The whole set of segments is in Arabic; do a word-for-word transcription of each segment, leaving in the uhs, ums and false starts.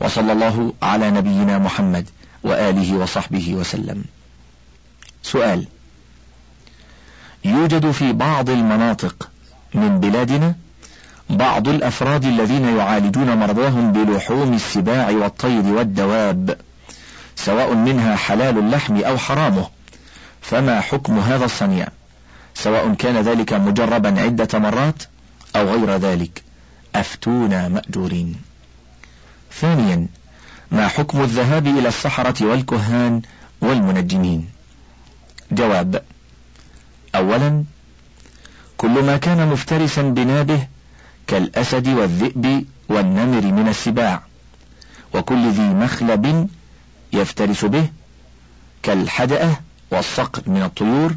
وصلى الله على نبينا محمد وآله وصحبه وسلم. سؤال: يوجد في بعض المناطق من بلادنا بعض الأفراد الذين يعالجون مرضاهم بلحوم السباع والطير والدواب، سواء منها حلال اللحم أو حرامه، فما حكم هذا الصنيع، سواء كان ذلك مجربا عدة مرات أو غير ذلك؟ أفتونا مأجورين. ثانيا: ما حكم الذهاب إلى السحرة والكهان والمنجمين؟ جواب: أولا، كل ما كان مفترسا بنابه كالأسد والذئب والنمر من السباع، وكل ذي مخلب يفترس به كالحدأة والصقر من الطيور،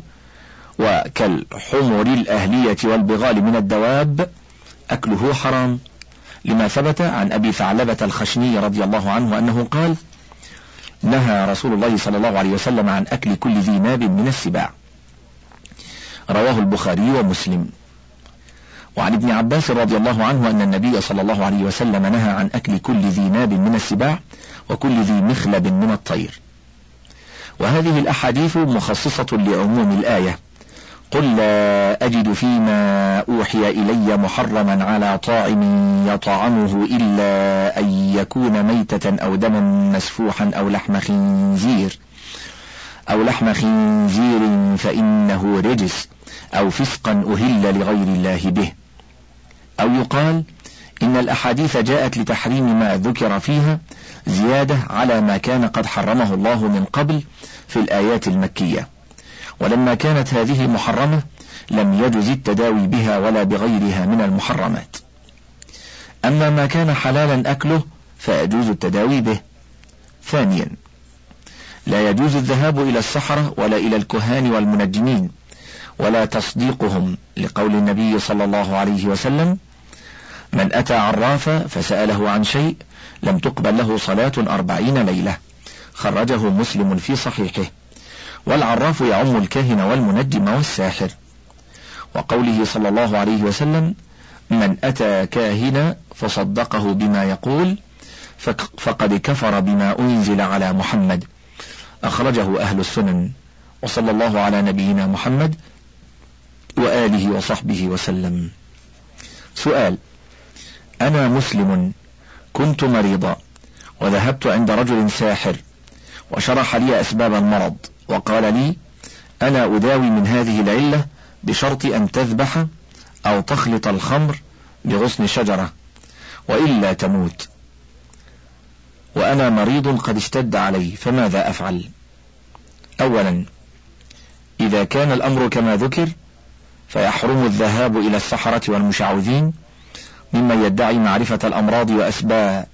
وكالحمر الأهلية والبغال من الدواب، أكله حرام، لما ثبت عن أبي ثعلبة الخشني رضي الله عنه أنه قال: نهى رسول الله صلى الله عليه وسلم عن أكل كل ذي ناب من السباع. رواه البخاري ومسلم. وعن ابن عباس رضي الله عنه أن النبي صلى الله عليه وسلم نهى عن أكل كل ذي ناب من السباع وكل ذي مخلب من الطير. وهذه الأحاديث مخصصة لعموم الآية: قل لا أجد فيما أوحي إلي محرما على طاعم يطعمه إلا أن يكون ميتة أو دما مسفوحا أو لحم خنزير أو لحم خنزير فإنه رجس أو فسقا أهل لغير الله به. أو يقال إن الأحاديث جاءت لتحريم ما ذكر فيها زيادة على ما كان قد حرمه الله من قبل في الآيات المكية، ولما كانت هذه محرمة لم يجز التداوي بها ولا بغيرها من المحرمات. أما ما كان حلالا أكله فيجوز التداوي به. ثانيا: لا يجوز الذهاب إلى السحرة ولا إلى الكهان والمنجمين ولا تصديقهم، لقول النبي صلى الله عليه وسلم: من أتى عرافا فسأله عن شيء لم تقبل له صلاة أربعين ليلة. خرجه مسلم في صحيحه. والعراف يعم الكاهن والمنجم والساحر. وقوله صلى الله عليه وسلم: من أتى كاهنا فصدقه بما يقول فقد كفر بما أنزل على محمد. أخرجه أهل السنن. وصلى الله على نبينا محمد وآله وصحبه وسلم. سؤال: أنا مسلم كنت مريضا وذهبت عند رجل ساحر وشرح لي أسباب المرض وقال لي: أنا أداوي من هذه العلة بشرط أن تذبح أو تخلط الخمر بغصن شجرة وإلا تموت، وأنا مريض قد اشتد علي، فماذا أفعل؟ أولا، إذا كان الأمر كما ذكر فيحرم الذهاب إلى السحرة والمشعوذين ممن يدعي معرفة الأمراض وأسبابها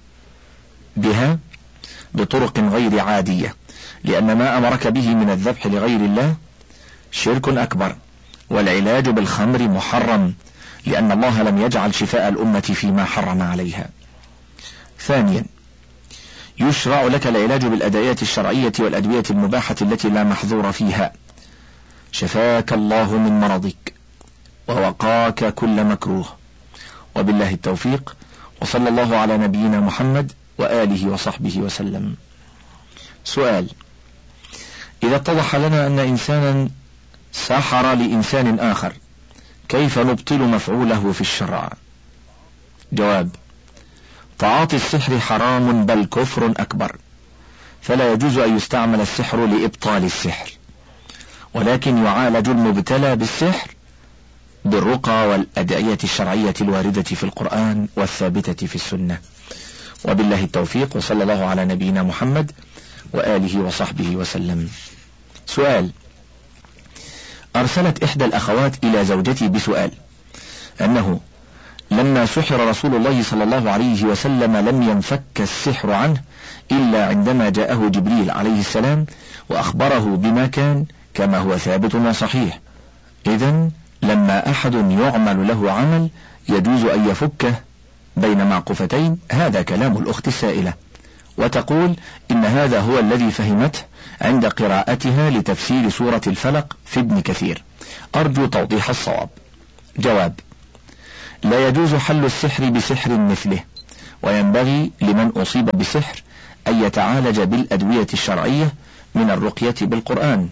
بطرق غير عادية، لأن ما أمرك به من الذبح لغير الله شرك أكبر، والعلاج بالخمر محرم، لأن الله لم يجعل شفاء الأمة فيما حرم عليها. ثانيا، يشرع لك العلاج بالأدوية الشرعية والأدوية المباحة التي لا محظور فيها. شفاك الله من مرضك ووقاك كل مكروه، وبالله التوفيق، وصلى الله على نبينا محمد وآله وصحبه وسلم. سؤال: إذا اتضح لنا أن إنسانا سحر لإنسان آخر كيف نبطل مفعوله في الشرع؟ جواب: تعاطي السحر حرام بل كفر أكبر، فلا يجوز أن يستعمل السحر لإبطال السحر، ولكن يعالج المبتلى بالسحر بالرقى والأدعية الشرعية الواردة في القرآن والثابتة في السنة. وبالله التوفيق، وصلى الله على نبينا محمد وآله وصحبه وسلم. سؤال: أرسلت إحدى الأخوات إلى زوجتي بسؤال أنه لما سحر رسول الله صلى الله عليه وسلم لم ينفك السحر عنه إلا عندما جاءه جبريل عليه السلام وأخبره بما كان كما هو ثابت وصحيح، إذن لما أحد يعمل له عمل يجوز أن يفكه بين معقوفتين. هذا كلام الأخت السائلة، وتقول إن هذا هو الذي فهمته عند قراءتها لتفسير سورة الفلق في ابن كثير. أرجو توضيح الصواب. جواب: لا يجوز حل السحر بسحر مثله، وينبغي لمن أصيب بسحر أن يتعالج بالأدوية الشرعية من الرقية بالقرآن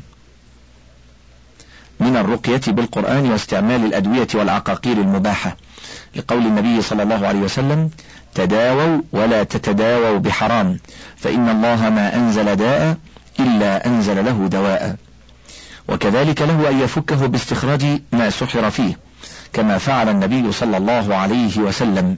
من الرقية بالقرآن واستعمال الأدوية والعقاقير المباحة، لقول النبي صلى الله عليه وسلم: تداووا ولا تتداووا بحرام، فإن الله ما أنزل داء إلا أنزل له دواء. وكذلك له أن يفكه باستخراج ما سحر فيه، كما فعل النبي صلى الله عليه وسلم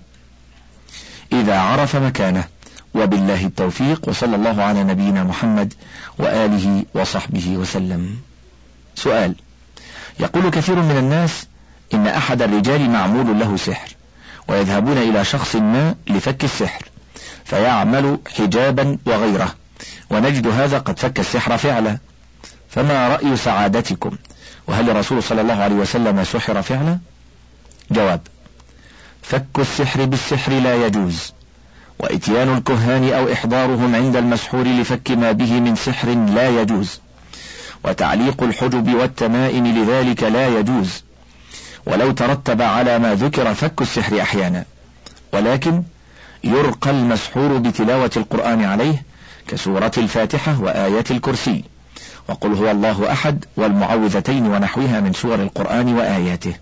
إذا عرف مكانه. وبالله التوفيق، وصلى الله على نبينا محمد وآله وصحبه وسلم. سؤال: يقول كثير من الناس إن أحد الرجال معمول له سحر، ويذهبون إلى شخص ما لفك السحر فيعمل حجابا وغيره، ونجد هذا قد فك السحر فعلا، فما رأي سعادتكم؟ وهل الرسول صلى الله عليه وسلم سحر فعلا؟ جواب: فك السحر بالسحر لا يجوز، وإتيان الكهان أو إحضارهم عند المسحور لفك ما به من سحر لا يجوز، وتعليق الحجب والتمائم لذلك لا يجوز، ولو ترتب على ما ذكر فك السحر أحيانا، ولكن يرقى المسحور بتلاوة القرآن عليه كسورة الفاتحة وآية الكرسي وقل هو الله أحد والمعوذتين ونحوها من سور القرآن وآياته.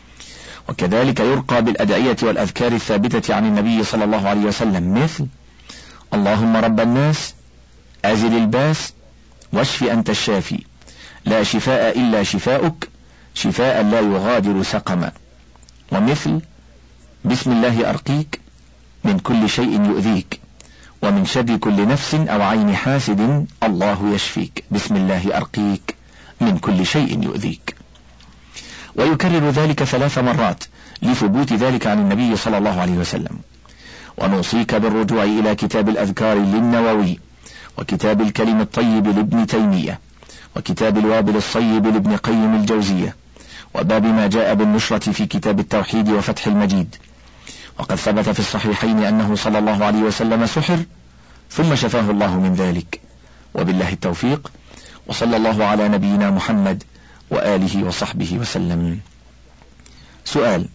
وكذلك يرقى بالأدعية والأذكار الثابتة عن النبي صلى الله عليه وسلم، مثل: اللهم رب الناس أزل الباس واشف أنت الشافي لا شفاء إلا شفاؤك شفاء لا يغادر سقما، ومثل: بسم الله أرقيك من كل شيء يؤذيك ومن شر كل نفس أو عين حاسد الله يشفيك بسم الله أرقيك من كل شيء يؤذيك. ويكرر ذلك ثلاث مرات لثبوت ذلك عن النبي صلى الله عليه وسلم. ونوصيك بالرجوع إلى كتاب الأذكار للنووي، وكتاب الكلم الطيب لابن تيمية، وكتاب الوابل الصيب لابن قيم الجوزية، وباب ما جاء بالنشرة في كتاب التوحيد وفتح المجيد. وقد ثبت في الصحيحين أنه صلى الله عليه وسلم سحر ثم شفاه الله من ذلك. وبالله التوفيق، وصلى الله على نبينا محمد وآله وصحبه وسلم. سؤال: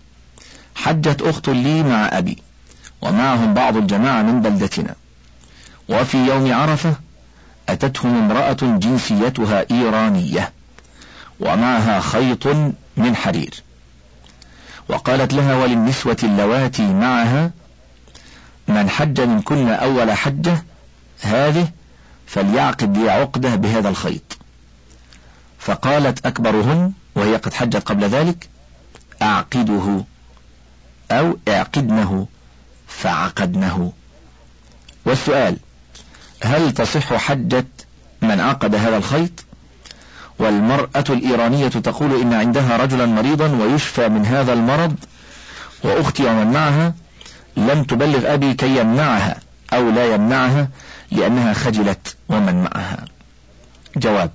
حجت أخت لي مع أبي ومعهم بعض الجماعة من بلدتنا، وفي يوم عرفة أتتهم امرأة جنسيتها إيرانية ومعها خيط من حرير، وقالت لها وللنسوة اللواتي معها: من حج منكن أول حجة هذه فليعقد لي عقدة بهذا الخيط. فقالت أكبرهن وهي قد حجت قبل ذلك: أعقده أو اعقدنه، فعقدنه. والسؤال: هل تصح حجة من عقد هذا الخيط؟ والمرأة الإيرانية تقول إن عندها رجلا مريضا ويشفى من هذا المرض، وأختي ومن معها لم تبلغ أبي كي يمنعها أو لا يمنعها لأنها خجلت ومن معها. جواب: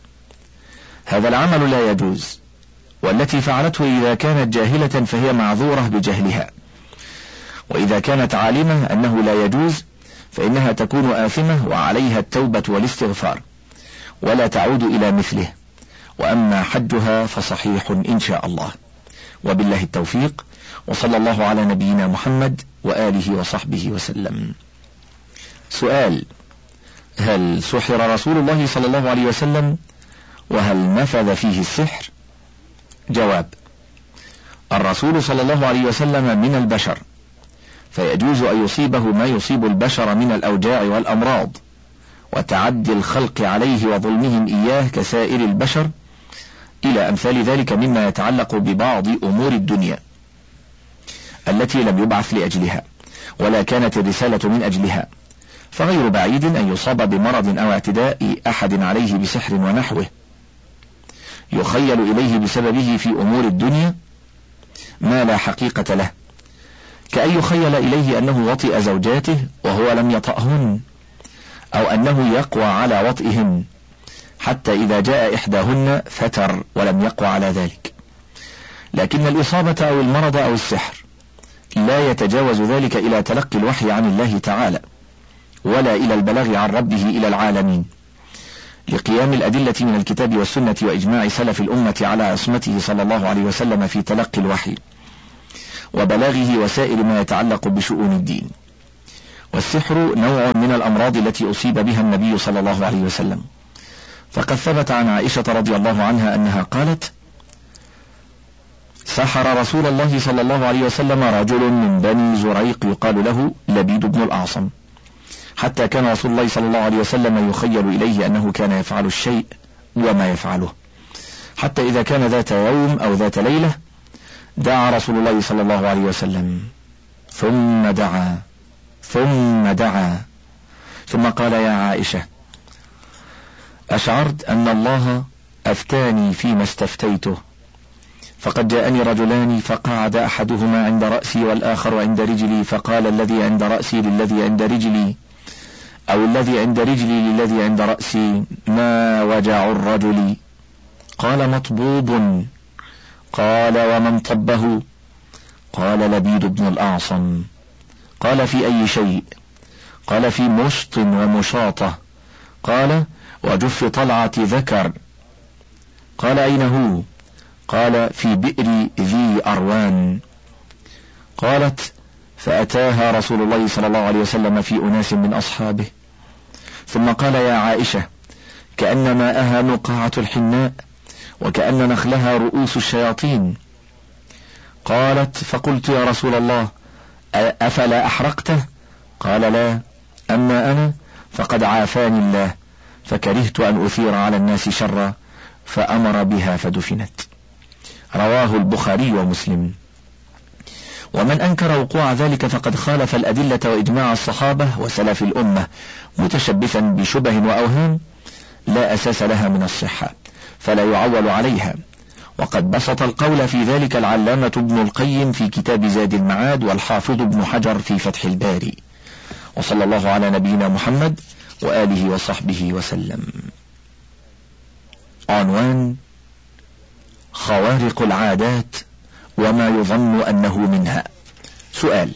هذا العمل لا يجوز، والتي فعلته إذا كانت جاهلة فهي معذورة بجهلها، وإذا كانت عالمة أنه لا يجوز فإنها تكون آثمة وعليها التوبة والاستغفار ولا تعود إلى مثله، وأما حجها فصحيح إن شاء الله. وبالله التوفيق، وصلى الله على نبينا محمد وآله وصحبه وسلم. سؤال: هل سحر رسول الله صلى الله عليه وسلم وهل نفذ فيه السحر؟ جواب: الرسول صلى الله عليه وسلم من البشر، فيجوز أن يصيبه ما يصيب البشر من الأوجاع والأمراض وتعدي الخلق عليه وظلمهم إياه كسائر البشر، إلى أمثال ذلك مما يتعلق ببعض أمور الدنيا التي لم يبعث لأجلها ولا كانت الرسالة من أجلها، فغير بعيد أن يصاب بمرض أو اعتداء أحد عليه بسحر ونحوه يخيل إليه بسببه في أمور الدنيا ما لا حقيقة له، كأن يخيل إليه أنه وطئ زوجاته وهو لم يطأهن، أو أنه يقوى على وطئهن حتى إذا جاء إحداهن فتر ولم يقوى على ذلك. لكن الإصابة أو المرض أو السحر لا يتجاوز ذلك إلى تلقي الوحي عن الله تعالى ولا إلى البلاغ عن ربه إلى العالمين، لقيام الأدلة من الكتاب والسنة وإجماع سلف الأمة على عصمته صلى الله عليه وسلم في تلقي الوحي وبلاغه وسائر ما يتعلق بشؤون الدين. والسحر نوع من الأمراض التي أصيب بها النبي صلى الله عليه وسلم، فقد ثبت عن عائشة رضي الله عنها أنها قالت: سحر رسول الله صلى الله عليه وسلم رجل من بني زريق يقال له لبيد بن الأعصم، حتى كان رسول الله صلى الله عليه وسلم يخيل إليه أنه كان يفعل الشيء وما يفعله، حتى إذا كان ذات يوم أو ذات ليلة دعا رسول الله صلى الله عليه وسلم، ثم دعا ثم دعا ثم قال: يا عائشة، أشعرت أن الله أفتاني فيما استفتيته، فقد جاءني رجلان فقعد أحدهما عند رأسي والآخر عند رجلي، فقال الذي عند رأسي للذي عند رجلي، أو الذي عند رجلي للذي عند رأسي: ما وجع الرجل؟ قال: مطبوب. قال: ومن طبه؟ قال: لبيد بن الأعصم. قال: في أي شيء؟ قال: في مشط ومشاطة. قال: وجف طلعة ذكر. قال: أين هو؟ قال: في بئر ذي أروان. قالت: فأتاها رسول الله صلى الله عليه وسلم في أناس من أصحابه، ثم قال: يا عائشة، كأن ماءها نقاعة الحناء، وكأن نخلها رؤوس الشياطين. قالت: فقلت: يا رسول الله، أفلا أحرقته؟ قال: لا، أما أنا فقد عافاني الله، فكرهت أن أثير على الناس شرا، فأمر بها فدفنت. رواه البخاري ومسلم. ومن أنكر وقوع ذلك فقد خالف الأدلة وإجماع الصحابة وسلف الأمة، متشبثا بشبه وأوهام لا أساس لها من الصحة، فلا يعول عليها. وقد بسط القول في ذلك العلامة ابن القيم في كتاب زاد المعاد، والحافظ ابن حجر في فتح الباري. وصلى الله على نبينا محمد وآله وصحبه وسلم. عنوان: خوارق العادات وما يظن أنه منها. سؤال: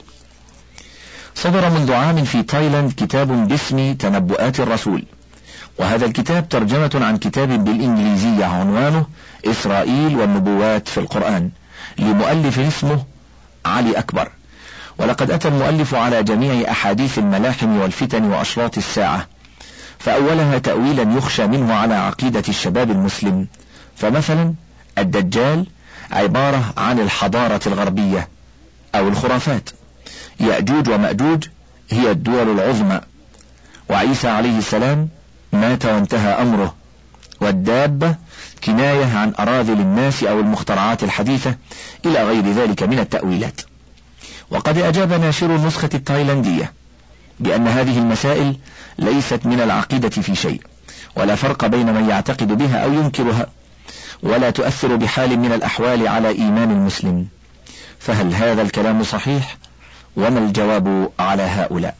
صدر منذ عام في تايلاند كتاب باسم تنبؤات الرسول، وهذا الكتاب ترجمة عن كتاب بالإنجليزية عنوانه إسرائيل والنبوات في القرآن، لمؤلف اسمه علي أكبر. ولقد أتى المؤلف على جميع أحاديث الملاحم والفتن وأشراط الساعة، فأولها تأويلا يخشى منه على عقيدة الشباب المسلم. فمثلا الدجال عبارة عن الحضارة الغربية أو الخرافات، يأجوج ومأجوج هي الدول العظمى، وعيسى عليه السلام مات وانتهى أمره، والدابة كناية عن أراذل الناس أو المخترعات الحديثة، إلى غير ذلك من التأويلات. وقد أجاب ناشر النسخة التايلاندية بأن هذه المسائل ليست من العقيدة في شيء، ولا فرق بين من يعتقد بها أو ينكرها، ولا تؤثر بحال من الأحوال على إيمان المسلم. فهل هذا الكلام صحيح؟ وما الجواب على هؤلاء؟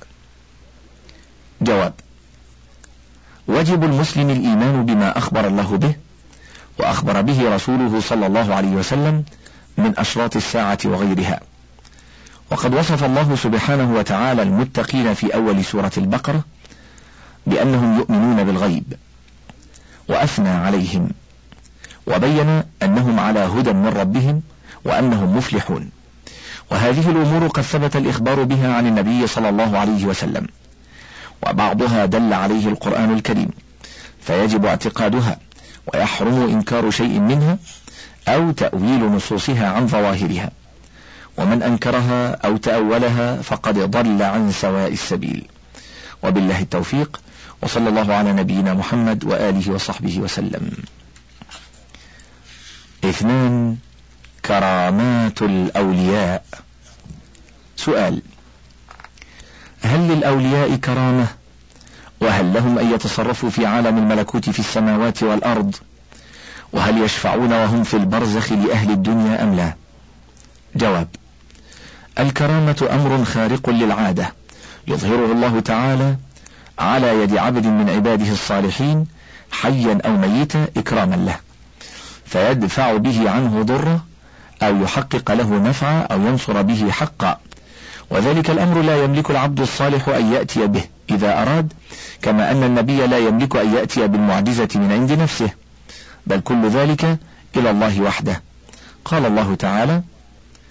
جواب: واجب المسلم الإيمان بما أخبر الله به وأخبر به رسوله صلى الله عليه وسلم من أشراط الساعة وغيرها. وقد وصف الله سبحانه وتعالى المتقين في أول سورة البقرة بأنهم يؤمنون بالغيب، وأثنى عليهم، وبين أنهم على هدى من ربهم وأنهم مفلحون. وهذه الأمور قد ثبت الإخبار بها عن النبي صلى الله عليه وسلم، وبعضها دل عليه القرآن الكريم، فيجب اعتقادها، ويحرم إنكار شيء منها أو تأويل نصوصها عن ظواهرها. ومن أنكرها أو تأولها فقد ضل عن سواء السبيل. وبالله التوفيق، وصلى الله على نبينا محمد وآله وصحبه وسلم. اثنان: كرامات الأولياء. سؤال: هل للأولياء كرامة؟ وهل لهم أن يتصرفوا في عالم الملكوت في السماوات والأرض؟ وهل يشفعون وهم في البرزخ لأهل الدنيا أم لا؟ جواب: الكرامة أمر خارق للعادة يظهره الله تعالى على يد عبد من عباده الصالحين حيا أو ميتا إكراما له، فيدفع به عنه ضره أو يحقق له نفعا أو ينصر به حقا. وذلك الأمر لا يملك العبد الصالح أن يأتي به إذا أراد، كما أن النبي لا يملك أن يأتي بالمعجزة من عند نفسه، بل كل ذلك إلى الله وحده. قال الله تعالى: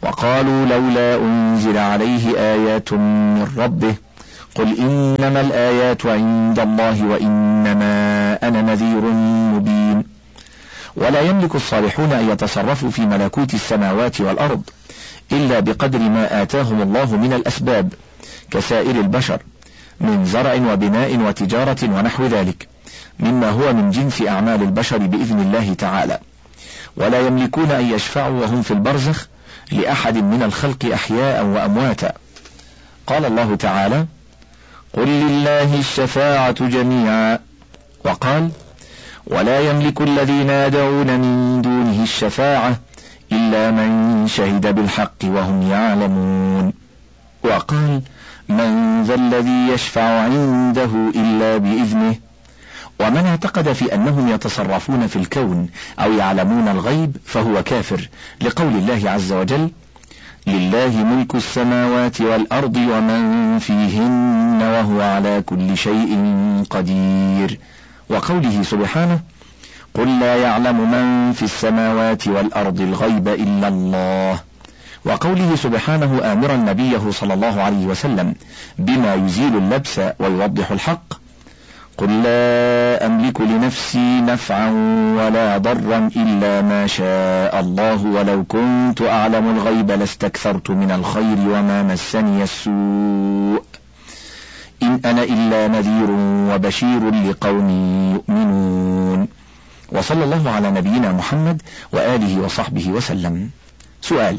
وقالوا لولا أنزل عليه آيات من ربه قل إنما الآيات عند الله وإنما أنا نذير مبين. ولا يملك الصالحون أن يتصرفوا في ملكوت السماوات والأرض إلا بقدر ما آتاهم الله من الأسباب كسائر البشر من زرع وبناء وتجارة ونحو ذلك مما هو من جنس أعمال البشر بإذن الله تعالى. ولا يملكون أن يشفعوا وهم في البرزخ لأحد من الخلق أحياء وأمواتا. قال الله تعالى قل لله الشفاعة جميعا. وقال ولا يملك الذين يدعون من دونه الشفاعة إلا من شهد بالحق وهم يعلمون. وقال من ذا الذي يشفع عنده إلا بإذنه. ومن اعتقد في أنهم يتصرفون في الكون أو يعلمون الغيب فهو كافر، لقول الله عز وجل لله ملك السماوات والأرض ومن فيهن وهو على كل شيء قدير. وقوله سبحانه قل لا يعلم من في السماوات والأرض الغيب إلا الله. وقوله سبحانه آمرا نبيه صلى الله عليه وسلم بما يزيل اللبس ويوضح الحق قل لا أملك لنفسي نفعا ولا ضرا إلا ما شاء الله ولو كنت أعلم الغيب لاستكثرت من الخير وما مسني السوء إن أنا إلا نذير وبشير لقوم يؤمنون. وصلى الله على نبينا محمد وآله وصحبه وسلم. سؤال: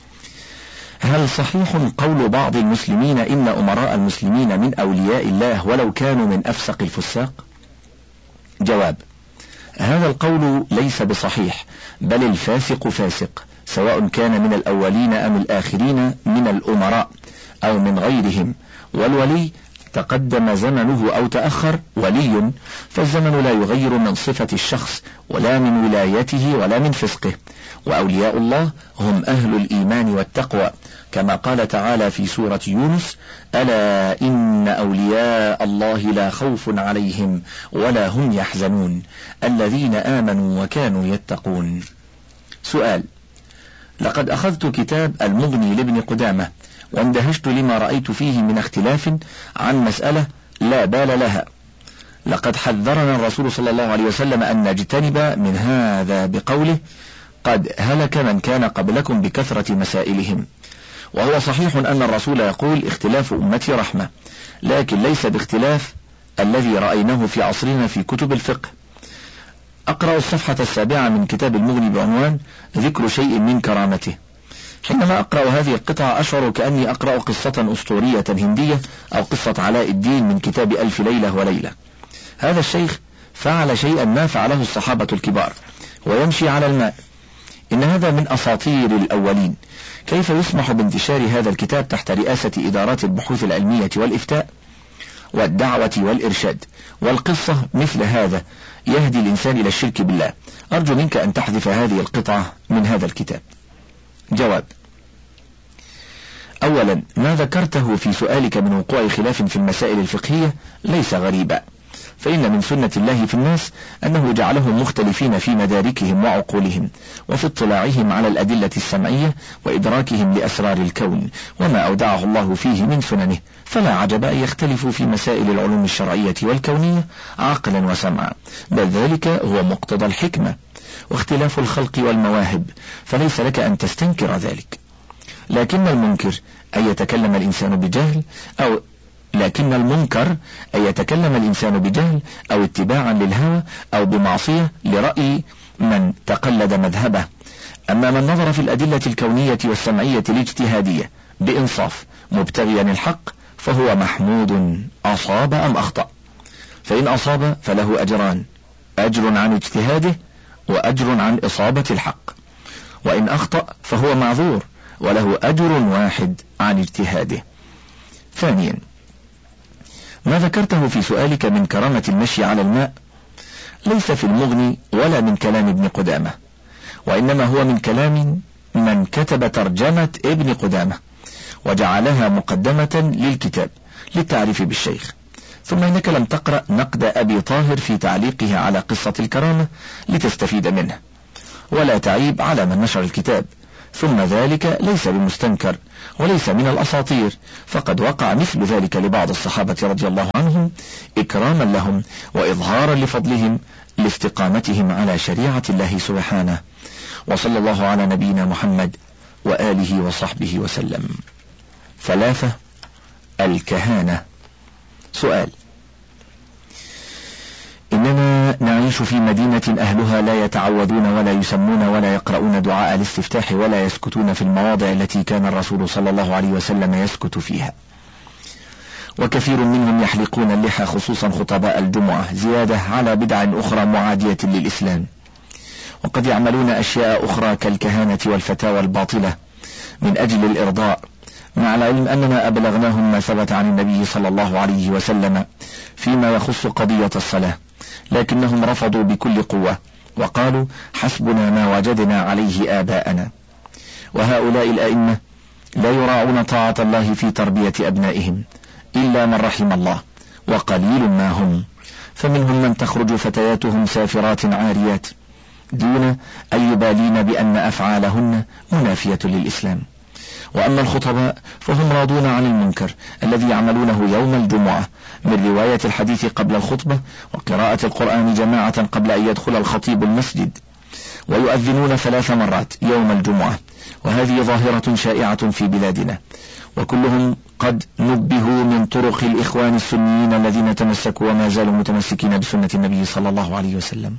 هل صحيح قول بعض المسلمين إن أمراء المسلمين من أولياء الله ولو كانوا من أفسق الفساق؟ جواب: هذا القول ليس بصحيح، بل الفاسق فاسق سواء كان من الأولين أم الآخرين من الأمراء أو من غيرهم. والولي تقدم زمنه أو تأخر ولي، فالزمن لا يغير من صفة الشخص ولا من ولايته ولا من فسقه. وأولياء الله هم أهل الإيمان والتقوى، كما قال تعالى في سورة يونس: ألا إن أولياء الله لا خوف عليهم ولا هم يحزنون الذين آمنوا وكانوا يتقون. سؤال: لقد أخذت كتاب المغني لابن قدامة واندهشت لما رأيت فيه من اختلاف عن مسألة لا بال لها. لقد حذرنا الرسول صلى الله عليه وسلم أن نجتنب من هذا بقوله: قد هلك من كان قبلكم بكثرة مسائلهم. وهو صحيح أن الرسول يقول: اختلاف أمتي رحمة، لكن ليس باختلاف الذي رأيناه في عصرنا في كتب الفقه. أقرأ الصفحة السابعة من كتاب المغني بعنوان ذكر شيء من كرامته. حينما أقرأ هذه القطعة أشعر كأني أقرأ قصة أسطورية هندية أو قصة علاء الدين من كتاب ألف ليلة وليلة. هذا الشيخ فعل شيئا ما فعله الصحابة الكبار ويمشي على الماء. إن هذا من أساطير الأولين. كيف يسمح بانتشار هذا الكتاب تحت رئاسة إدارات البحوث العلمية والإفتاء والدعوة والإرشاد؟ والقصة مثل هذا يهدي الإنسان إلى الشرك بالله. أرجو منك أن تحذف هذه القطعة من هذا الكتاب. جواب: أولا، ما ذكرته في سؤالك من وقوع خلاف في المسائل الفقهية ليس غريبا، فإن من سنة الله في الناس أنه جعلهم مختلفين في مداركهم وعقولهم وفي اطلاعهم على الأدلة السمعية وإدراكهم لأسرار الكون وما أودعه الله فيه من سننه، فلا عجب أن يختلفوا في مسائل العلوم الشرعية والكونية عقلا وسمعا، بل ذلك هو مقتضى الحكمة واختلاف الخلق والمواهب، فليس لك أن تستنكر ذلك. لكن المنكر أن يتكلم الإنسان بجهل أو لكن المنكر أن يتكلم الإنسان بجهل أو اتباعا للهوى أو بمعصية لرأي من تقلد مذهبه. أما من نظر في الأدلة الكونية والسمعية الاجتهادية بإنصاف مبتغيا الحق فهو محمود، أصاب أم أخطأ. فإن أصاب فله أجران: أجر عن اجتهاده وأجر عن إصابة الحق، وإن أخطأ فهو معذور وله أجر واحد عن اجتهاده. ثانيا، ما ذكرته في سؤالك من كرامة المشي على الماء ليس في المغني ولا من كلام ابن قدامة، وإنما هو من كلام من كتب ترجمة ابن قدامة وجعلها مقدمة للكتاب للتعريف بالشيخ. ثم إنك لم تقرأ نقد أبي طاهر في تعليقه على قصة الكرامة لتستفيد منه، ولا تعيب على من نشر الكتاب، ثم ذلك ليس بمستنكر وليس من الأساطير، فقد وقع مثل ذلك لبعض الصحابة رضي الله عنهم إكراما لهم وإظهارا لفضلهم لاستقامتهم على شريعة الله سبحانه. وصلى الله على نبينا محمد وآله وصحبه وسلم. ثلاثة: الكهانة. سؤال: إننا نعيش في مدينة أهلها لا يتعوذون ولا يسمون ولا يقرؤون دعاء الاستفتاح ولا يسكتون في المواضع التي كان الرسول صلى الله عليه وسلم يسكت فيها، وكثير منهم يحلقون اللحى خصوصا خطباء الجمعة زيادة على بدع أخرى معادية للإسلام، وقد يعملون أشياء أخرى كالكهانة والفتاوى الباطلة من أجل الإرضاء، مع العلم أننا أبلغناهم ما ثبت عن النبي صلى الله عليه وسلم فيما يخص قضية الصلاة، لكنهم رفضوا بكل قوة وقالوا حسبنا ما وجدنا عليه آباءنا. وهؤلاء الأئمة لا يراعون طاعة الله في تربية أبنائهم إلا من رحم الله، وقليل ما هم، فمنهم من تخرج فتياتهم سافرات عاريات دون أن يبالين بأن أفعالهن منافية للإسلام. وأما الخطباء فهم راضون عن المنكر الذي يعملونه يوم الجمعة من رواية الحديث قبل الخطبة وقراءة القرآن جماعة قبل أن يدخل الخطيب المسجد، ويؤذنون ثلاث مرات يوم الجمعة، وهذه ظاهرة شائعة في بلادنا، وكلهم قد نبهوا من طرق الإخوان السنيين الذين تمسكوا وما زالوا متمسكين بسنة النبي صلى الله عليه وسلم.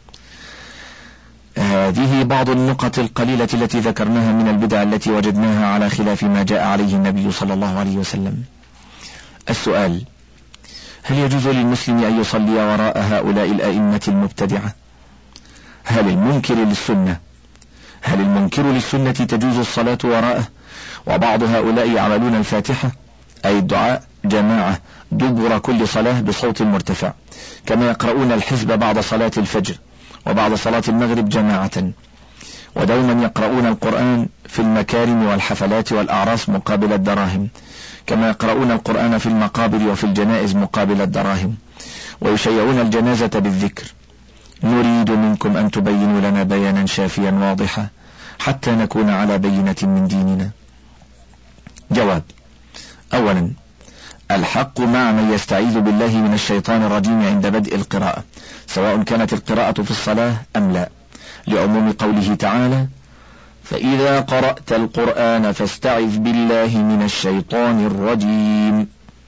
هذه بعض النقط القليلة التي ذكرناها من البدع التي وجدناها على خلاف ما جاء عليه النبي صلى الله عليه وسلم. السؤال: هل يجوز للمسلم أن يصلي وراء هؤلاء الأئمة المبتدعة؟ هل المنكر للسنة هل المنكر للسنة تجوز الصلاة وراءه؟ وبعض هؤلاء يعملون الفاتحة أي الدعاء جماعة دبر كل صلاة بصوت مرتفع، كما يقرؤون الحزب بعد صلاة الفجر وبعد صلاة المغرب جماعة، ودوما يقرؤون القرآن في المكارم والحفلات والأعراس مقابل الدراهم، كما يقرؤون القرآن في المقابر وفي الجنائز مقابل الدراهم، ويشيعون الجنازة بالذكر. نريد منكم أن تبينوا لنا بيانا شافيا واضحا حتى نكون على بينة من ديننا. جواب: أولا، الحق مع من يستعيذ بالله من الشيطان الرجيم عند بدء القراءة، سواء كانت القراءة في الصلاة أم لا، لعموم قوله تعالى: فإذا قرأت القرآن فاستعذ بالله من الشيطان الرجيم،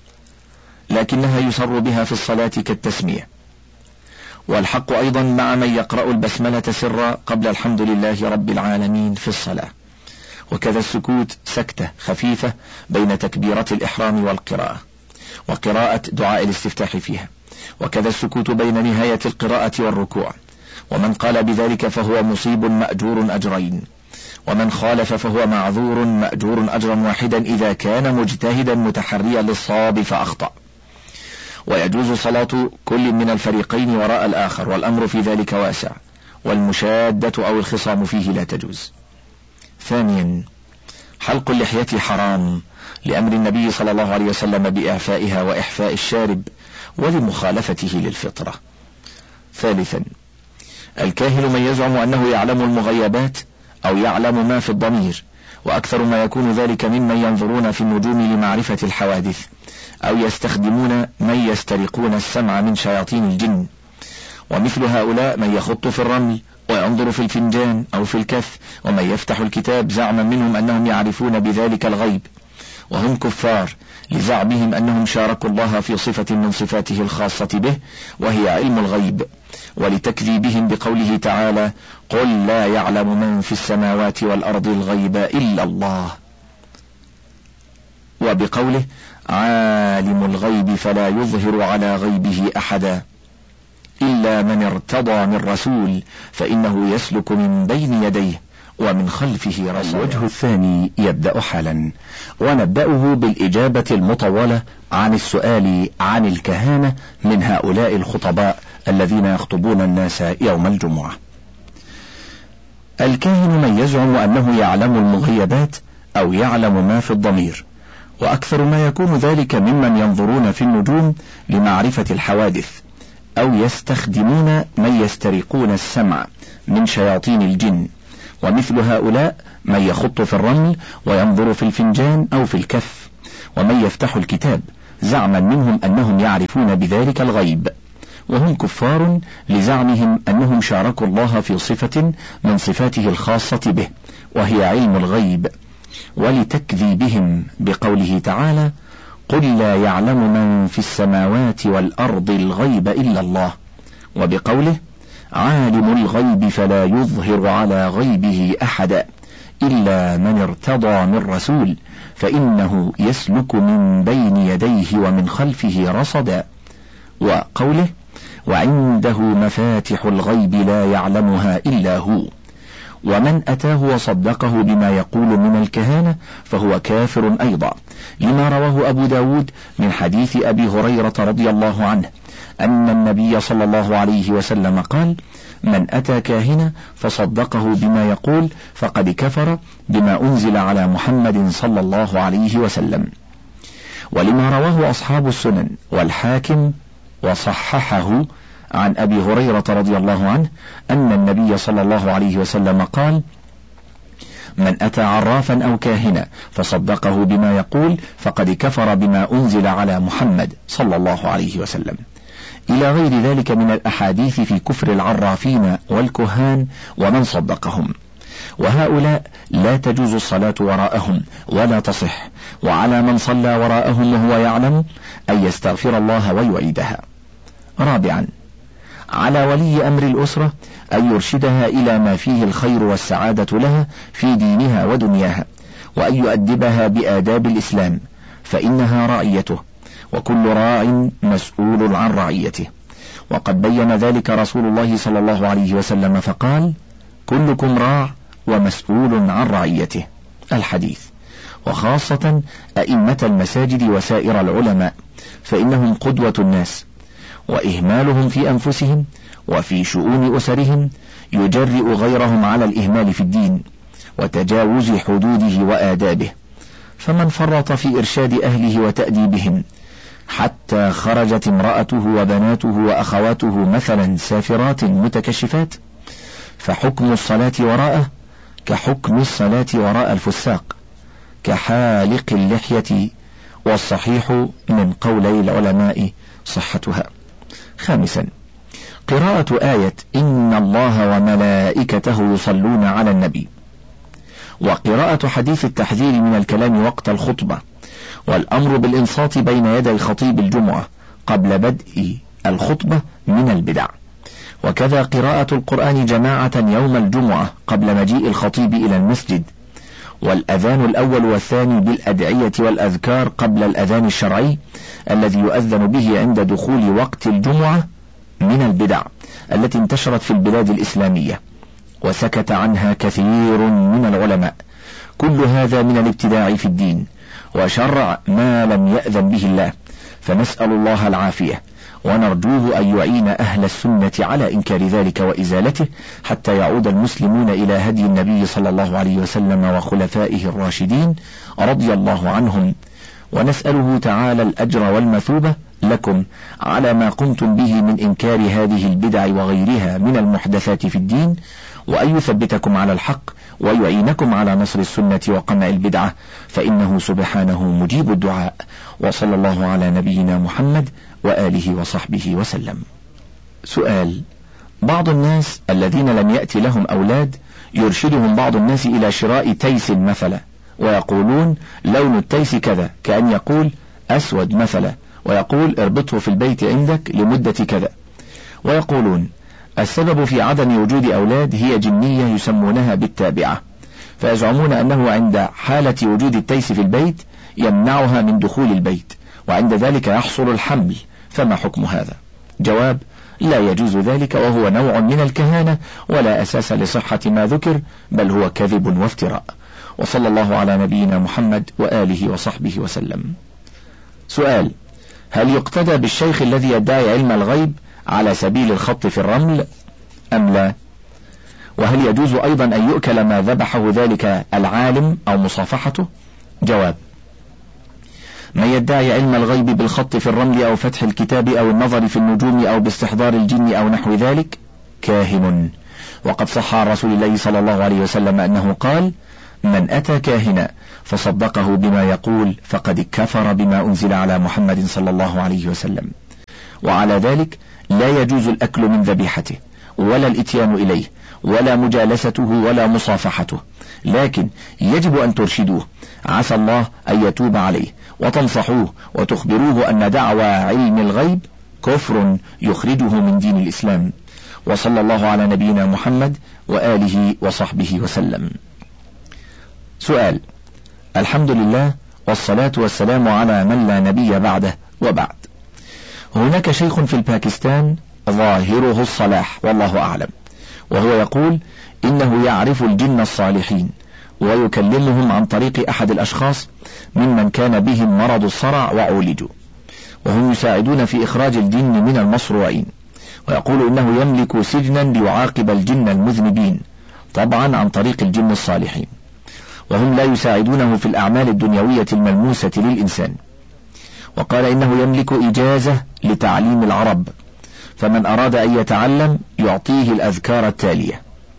لكنها يسر بها في الصلاة كالتسمية. والحق أيضا مع من يقرأ البسملة سرا قبل الحمد لله رب العالمين في الصلاة، وكذا السكوت سكتة خفيفة بين تكبيرة الإحرام والقراءة وقراءة دعاء الاستفتاح فيها، وكذا السكوت بين نهاية القراءة والركوع. ومن قال بذلك فهو مصيب مأجور أجرين، ومن خالف فهو معذور مأجور أجرا واحدا إذا كان مجتهدا متحريا للصواب فأخطأ. ويجوز صلاة كل من الفريقين وراء الآخر، والأمر في ذلك واسع، والمشادة أو الخصام فيه لا تجوز. ثانيا، حلق اللحية حرام لأمر النبي صلى الله عليه وسلم بإعفائها وإحفاء الشارب ولمخالفته للفطرة. ثالثا، الكاهن من يزعم أنه يعلم المغيبات أو يعلم ما في الضمير، وأكثر ما يكون ذلك ممن ينظرون في النجوم لمعرفة الحوادث، أو يستخدمون من يسترقون السمع من شياطين الجن. ومثل هؤلاء من يخط في الرمل وينظر في الفنجان أو في الكف، ومن يفتح الكتاب زعما منهم أنهم يعرفون بذلك الغيب، وهم كفار لزعمهم أنهم شاركوا الله في صفة من صفاته الخاصة به وهي علم الغيب، ولتكذيبهم بقوله تعالى: قل لا يعلم من في السماوات والأرض الغيب إلا الله، وبقوله: عالم الغيب فلا يظهر على غيبه أحدا إلا من ارتضى من رسول فإنه يسلك من بين يديه ومن خلفه رصدا. الوجه الثاني يبدأ حالا، ونبدأه بالإجابة المطولة عن السؤال عن الكهانة من هؤلاء الخطباء الذين يخطبون الناس يوم الجمعة. الكاهن من يزعم أنه يعلم المغيبات أو يعلم ما في الضمير، وأكثر ما يكون ذلك ممن ينظرون في النجوم لمعرفة الحوادث، أو يستخدمون من يسترقون السمع من شياطين الجن، ومثل هؤلاء من يخط في الرمل وينظر في الفنجان أو في الكف، ومن يفتح الكتاب زعما منهم أنهم يعرفون بذلك الغيب، وهم كفار لزعمهم أنهم شاركوا الله في صفة من صفاته الخاصة به وهي علم الغيب، ولتكذيبهم بقوله تعالى: قل لا يعلم من في السماوات والأرض الغيب إلا الله، وبقوله: عالم الغيب فلا يظهر على غيبه أحدا إلا من ارتضى من رسول فإنه يسلك من بين يديه ومن خلفه رصدا، وقوله: وعنده مفاتح الغيب لا يعلمها إلا هو. ومن أتاه وصدقه بما يقول من الكهانة فهو كافر أيضا، لما رواه أبو داود من حديث أبي هريرة رضي الله عنه أن النبي صلى الله عليه وسلم قال: من أتى كاهنا فصدقه بما يقول فقد كفر بما أنزل على محمد صلى الله عليه وسلم. ولما رواه أصحاب السنن والحاكم وصححه عن أبي هريرة رضي الله عنه أن النبي صلى الله عليه وسلم قال: من أتى عرافا أو كاهنا فصدقه بما يقول فقد كفر بما أنزل على محمد صلى الله عليه وسلم، إلى غير ذلك من الأحاديث في كفر العرافين والكهان ومن صدقهم، وهؤلاء لا تجوز الصلاة وراءهم ولا تصح، وعلى من صلى وراءهم وهو يعلم أن يستغفر الله ويعيدها. رابعا، على ولي أمر الأسرة أن يرشدها إلى ما فيه الخير والسعادة لها في دينها ودنياها، وأن يؤدبها بآداب الإسلام، فإنها رعيته، وكل راع مسؤول عن رعيته، وقد بين ذلك رسول الله صلى الله عليه وسلم فقال: كلكم راع ومسؤول عن رعيته، الحديث. وخاصة أئمة المساجد وسائر العلماء، فإنهم قدوة الناس، وإهمالهم في أنفسهم وفي شؤون أسرهم يجرئ غيرهم على الإهمال في الدين وتجاوز حدوده وآدابه، فمن فرط في إرشاد أهله وتأديبهم حتى خرجت امرأته وبناته وأخواته مثلا سافرات متكشفات فحكم الصلاة وراءه كحكم الصلاة وراء الفساق كحالق اللحية، والصحيح من قولي العلماء صحتها. خامسا، قراءة آية إن الله وملائكته يصلون على النبي، وقراءة حديث التحذير من الكلام وقت الخطبة، والأمر بالإنصات بين يدي خطيب الجمعة قبل بدء الخطبة من البدع، وكذا قراءة القرآن جماعة يوم الجمعة قبل مجيء الخطيب إلى المسجد، والأذان الأول والثاني بالأدعية والأذكار قبل الأذان الشرعي الذي يؤذن به عند دخول وقت الجمعة من البدع التي انتشرت في البلاد الإسلامية وسكت عنها كثير من العلماء. كل هذا من الابتداع في الدين وشرع ما لم يأذن به الله، فنسأل الله العافية ونرجوه أن يعين أهل السنة على إنكار ذلك وإزالته حتى يعود المسلمون إلى هدي النبي صلى الله عليه وسلم وخلفائه الراشدين رضي الله عنهم، ونسأله تعالى الأجر والمثوبة لكم على ما قمتم به من إنكار هذه البدع وغيرها من المحدثات في الدين، وأن يثبتكم على الحق ويعينكم على نصر السنة وقمع البدعة، فإنه سبحانه مجيب الدعاء. وصلى الله على نبينا محمد وآله وصحبه وسلم. سؤال: بعض الناس الذين لم يأتي لهم أولاد يرشدهم بعض الناس إلى شراء تيس مثلا، ويقولون لون التيس كذا، كأن يقول أسود مثلا، ويقول اربطه في البيت عندك لمدة كذا، ويقولون السبب في عدم وجود أولاد هي جنية يسمونها بالتابعة، فيزعمون أنه عند حالة وجود التيس في البيت يمنعها من دخول البيت، وعند ذلك يحصل الحمل، فما حكم هذا؟ جواب: لا يجوز ذلك، وهو نوع من الكهانة ولا أساس لصحة ما ذكر، بل هو كذب وافتراء. وصلى الله على نبينا محمد وآله وصحبه وسلم. سؤال: هل يقتدى بالشيخ الذي يدعي علم الغيب على سبيل الخط في الرمل أم لا؟ وهل يجوز أيضا أن يؤكل ما ذبحه ذلك العالم أو مصافحته؟ جواب: من يدعي علم الغيب بالخط في الرمل أو فتح الكتاب أو النظر في النجوم أو باستحضار الجن أو نحو ذلك كاهن، وقد صح عن رسول الله صلى الله عليه وسلم أنه قال: من أتى كاهنا فصدقه بما يقول فقد كفر بما أنزل على محمد صلى الله عليه وسلم. وعلى ذلك لا يجوز الأكل من ذبيحته ولا الإتيان إليه ولا مجالسته ولا مصافحته، لكن يجب أن ترشدوه، عسى الله أن يتوب عليه، وتنصحوه وتخبروه أن دعوى علم الغيب كفر يخرجه من دين الإسلام. وصلى الله على نبينا محمد وآله وصحبه وسلم. سؤال: الحمد لله والصلاة والسلام على من لا نبي بعده، وبعد. هناك شيخ في الباكستان ظاهره الصلاح والله أعلم، وهو يقول إنه يعرف الجن الصالحين ويكلمهم عن طريق أحد الأشخاص ممن كان بهم مرض الصرع وعولجوا، وهم يساعدون في إخراج الجن من المصروعين، ويقول إنه يملك سجنا ليعاقب الجن المذنبين، طبعا عن طريق الجن الصالحين، وهم لا يساعدونه في الأعمال الدنيوية الملموسة للإنسان. وقال إنه يملك إجازة لتعليم العرب، فمن أراد أن يتعلم يعطيه الأذكار التالية: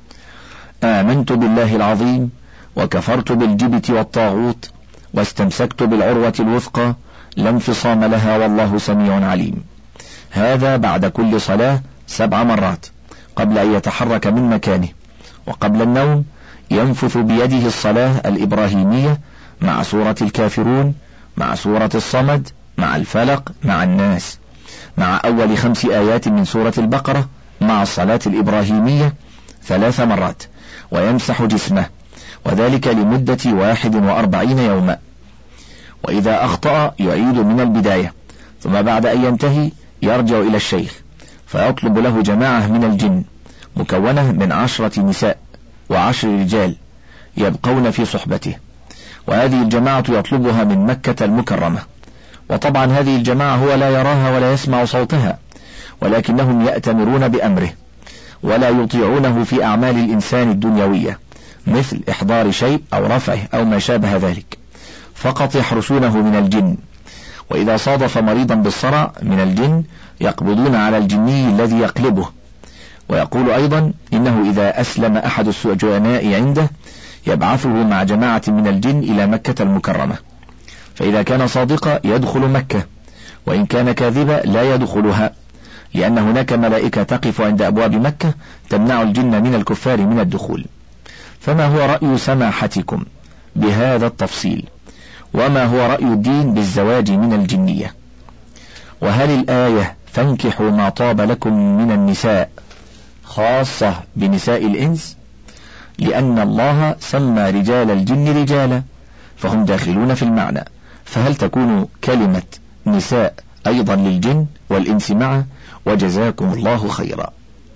آمنت بالله العظيم وكفرت بالجبت والطاغوت واستمسكت بالعروة الوثقى لا انفصام لها والله سميع عليم. هذا بعد كل صلاة سبع مرات قبل أن يتحرك من مكانه، وقبل النوم ينفث بيده الصلاة الإبراهيمية مع سورة الكافرون، مع سورة الصمد، مع الفلق، مع الناس، مع أول خمس آيات من سورة البقرة، مع الصلاة الإبراهيمية ثلاث مرات، ويمسح جسمه، وذلك لمدة واحد وأربعين يوما. وإذا أخطأ يعيد من البداية، ثم بعد أن ينتهي يرجع إلى الشيخ فيطلب له جماعة من الجن مكونة من عشرة نساء وعشر رجال يبقون في صحبته، وهذه الجماعة يطلبها من مكة المكرمة، وطبعا هذه الجماعة هو لا يراها ولا يسمع صوتها، ولكنهم يأتمرون بأمره ولا يطيعونه في أعمال الإنسان الدنيوية مثل إحضار شيء أو رفعه أو ما شابه ذلك، فقط يحرسونه من الجن. وإذا صادف مريضا بالصرع من الجن يقبضون على الجني الذي يقلبه. ويقول أيضا إنه إذا أسلم أحد السجناء عنده يبعثه مع جماعة من الجن إلى مكة المكرمة، فإذا كان صادقا يدخل مكة، وإن كان كاذبا لا يدخلها، لأن هناك ملائكة تقف عند أبواب مكة تمنع الجن من الكفار من الدخول. فما هو رأي سماحتكم بهذا التفصيل؟ وما هو رأي الدين بالزواج من الجنية؟ وهل الآية فانكحوا ما طاب لكم من النساء خاصة بنساء الإنس؟ لأن الله سمى رجال الجن رجالا فهم داخلون في المعنى، فهل تكون كلمة نساء أيضا للجن والإنس معا؟ وجزاكم الله خيرا.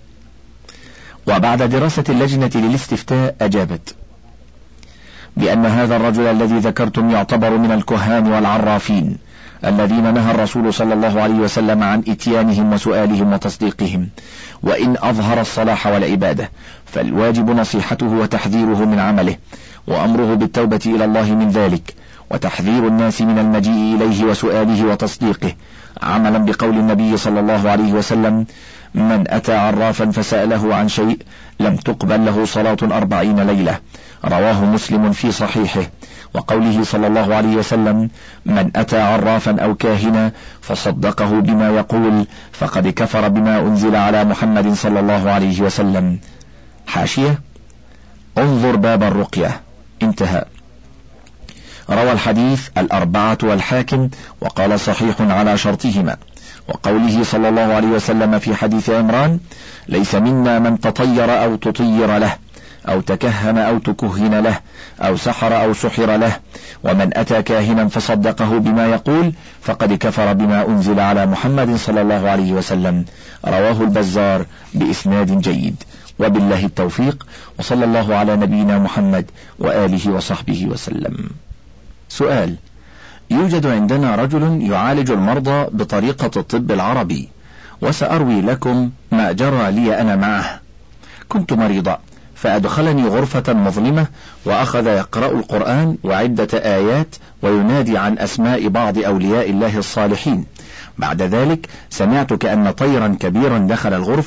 وبعد دراسة اللجنة للاستفتاء أجابت بأن هذا الرجل الذي ذكرتم يعتبر من الكهان والعرافين الذين نهى الرسول صلى الله عليه وسلم عن إتيانهم وسؤالهم وتصديقهم، وإن أظهر الصلاح والعبادة فالواجب نصيحته وتحذيره من عمله، وأمره بالتوبة إلى الله من ذلك، وتحذير الناس من المجيء إليه وسؤاله وتصديقه، عملا بقول النبي صلى الله عليه وسلم: من أتى عرافا فسأله عن شيء لم تقبل له صلاة أربعين ليلة، رواه مسلم في صحيحه. وقوله صلى الله عليه وسلم: من أتى عرافا أو كاهنا فصدقه بما يقول فقد كفر بما أنزل على محمد صلى الله عليه وسلم. حاشية: انظر باب الرقية، انتهى. روى الحديث الأربعة والحاكم وقال صحيح على شرطهما. وقوله صلى الله عليه وسلم في حديث عمران: ليس منا من تطير أو تطير له أو تكهن أو تكهن له أو سحر أو سحر له، ومن أتى كاهنا فصدقه بما يقول فقد كفر بما أنزل على محمد صلى الله عليه وسلم. رواه البزار بإسناد جيد، وبالله التوفيق، وصلى الله على نبينا محمد وآله وصحبه وسلم. سؤال: يوجد عندنا رجل يعالج المرضى بطريقة الطب العربي، وسأروي لكم ما جرى لي أنا معه. كنت مريضا فأدخلني غرفة مظلمة وأخذ يقرأ القرآن وعدة آيات وينادي عن أسماء بعض أولياء الله الصالحين. بعد ذلك سمعت كأن طيرا كبيرا دخل الغرفة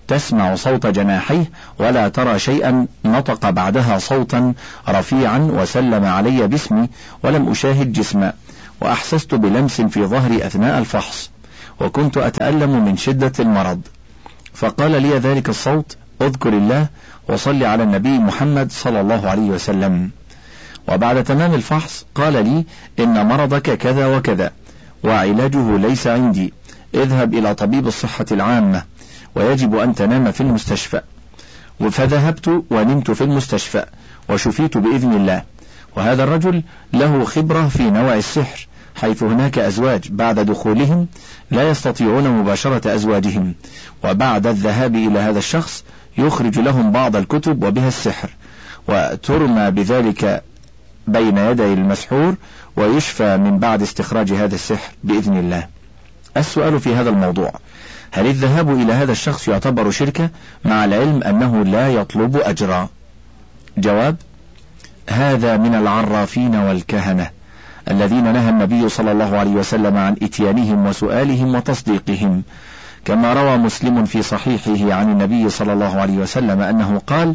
تسمع صوت جناحيه ولا ترى شيئا نطق بعدها صوتا رفيعا وسلم علي باسمي ولم أشاهد جسما، وأحسست بلمس في ظهري أثناء الفحص، وكنت أتألم من شدة المرض. فقال لي ذلك الصوت: اذكر الله وصل على النبي محمد صلى الله عليه وسلم. وبعد تمام الفحص قال لي: إن مرضك كذا وكذا وعلاجه ليس عندي، اذهب إلى طبيب الصحة العامة ويجب أن تنام في المستشفى. فذهبت ونمت في المستشفى وشفيت بإذن الله. وهذا الرجل له خبرة في نوع السحر، حيث هناك أزواج بعد دخولهم لا يستطيعون مباشرة أزواجهم، وبعد الذهاب إلى هذا الشخص يخرج لهم بعض الكتب وبها السحر، وترمى بذلك بين يدي المسحور ويشفى من بعد استخراج هذا السحر بإذن الله. السؤال في هذا الموضوع: هل الذهاب إلى هذا الشخص يعتبر شركة مع العلم أنه لا يطلب أجرا؟ جواب: هذا من العرافين والكهنة الذين نهى النبي صلى الله عليه وسلم عن إتيانهم وسؤالهم وتصديقهم، كما روى مسلم في صحيحه عن النبي صلى الله عليه وسلم أنه قال: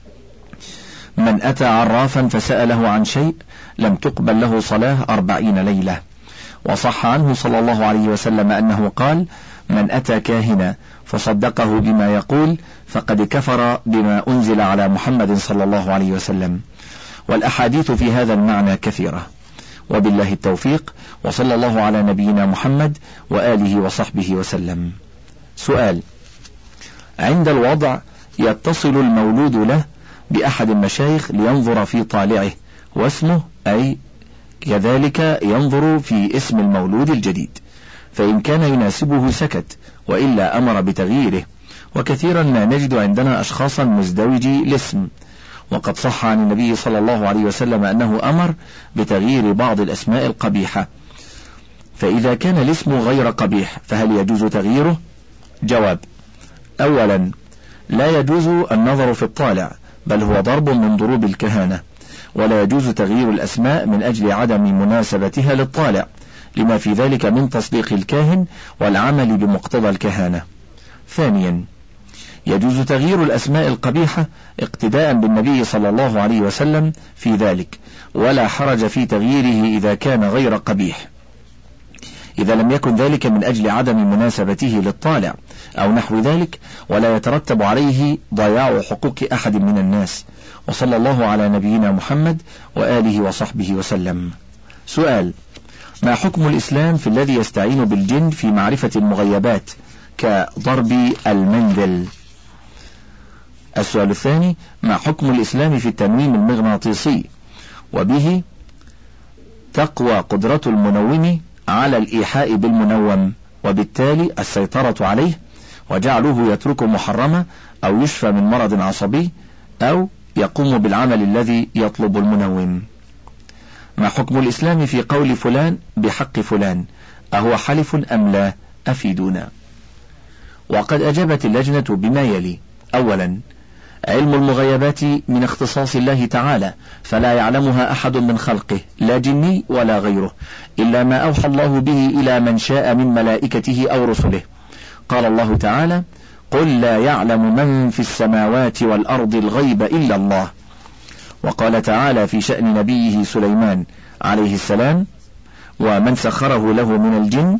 من أتى عرافا فسأله عن شيء لم تقبل له صلاة أربعين ليلة. وصح عنه صلى الله عليه وسلم أنه قال: من أتى كاهنا فصدقه بما يقول فقد كفر بما أنزل على محمد صلى الله عليه وسلم. والأحاديث في هذا المعنى كثيرة، وبالله التوفيق، وصلى الله على نبينا محمد وآله وصحبه وسلم. سؤال: عند الوضع يتصل المولود له بأحد المشايخ لينظر في طالعه واسمه، أي كذلك ينظر في اسم المولود الجديد، فإن كان يناسبه سكت، وإلا أمر بتغييره. وكثيرا ما نجد عندنا أشخاصا مزدوجي الاسم، وقد صح عن النبي صلى الله عليه وسلم أنه أمر بتغيير بعض الأسماء القبيحة. فإذا كان الاسم غير قبيح فهل يجوز تغييره؟ جواب: أولا، لا يجوز النظر في الطالع، بل هو ضرب من ضروب الكهانة، ولا يجوز تغيير الأسماء من أجل عدم مناسبتها للطالع، لما في ذلك من تصديق الكاهن والعمل بمقتضى الكهانة. ثانيا، يجوز تغيير الأسماء القبيحة اقتداء بالنبي صلى الله عليه وسلم في ذلك، ولا حرج في تغييره إذا كان غير قبيح، إذا لم يكن ذلك من أجل عدم مناسبته للطالع أو نحو ذلك، ولا يترتب عليه ضياع حقوق أحد من الناس. وصلى الله على نبينا محمد وآله وصحبه وسلم. سؤال: ما حكم الإسلام في الذي يستعين بالجن في معرفة المغيبات كضرب المندل؟ السؤال الثاني: ما حكم الإسلام في التنويم المغناطيسي وبه تقوى قدرة المنوم على الإيحاء بالمنوم، وبالتالي السيطرة عليه وجعله يترك محرمة أو يشفى من مرض عصبي أو يقوم بالعمل الذي يطلب المنوم؟ ما حكم الإسلام في قول فلان بحق فلان، أهو حلف أم لا؟ أفيدونا. وقد أجابت اللجنة بما يلي: أولا، علم المغيبات من اختصاص الله تعالى، فلا يعلمها أحد من خلقه لا جني ولا غيره، إلا ما أوحى الله به إلى من شاء من ملائكته أو رسله. قال الله تعالى: قل لا يعلم من في السماوات والأرض الغيب إلا الله. وقال تعالى في شأن نبيه سليمان عليه السلام: ومن سخره له من الجن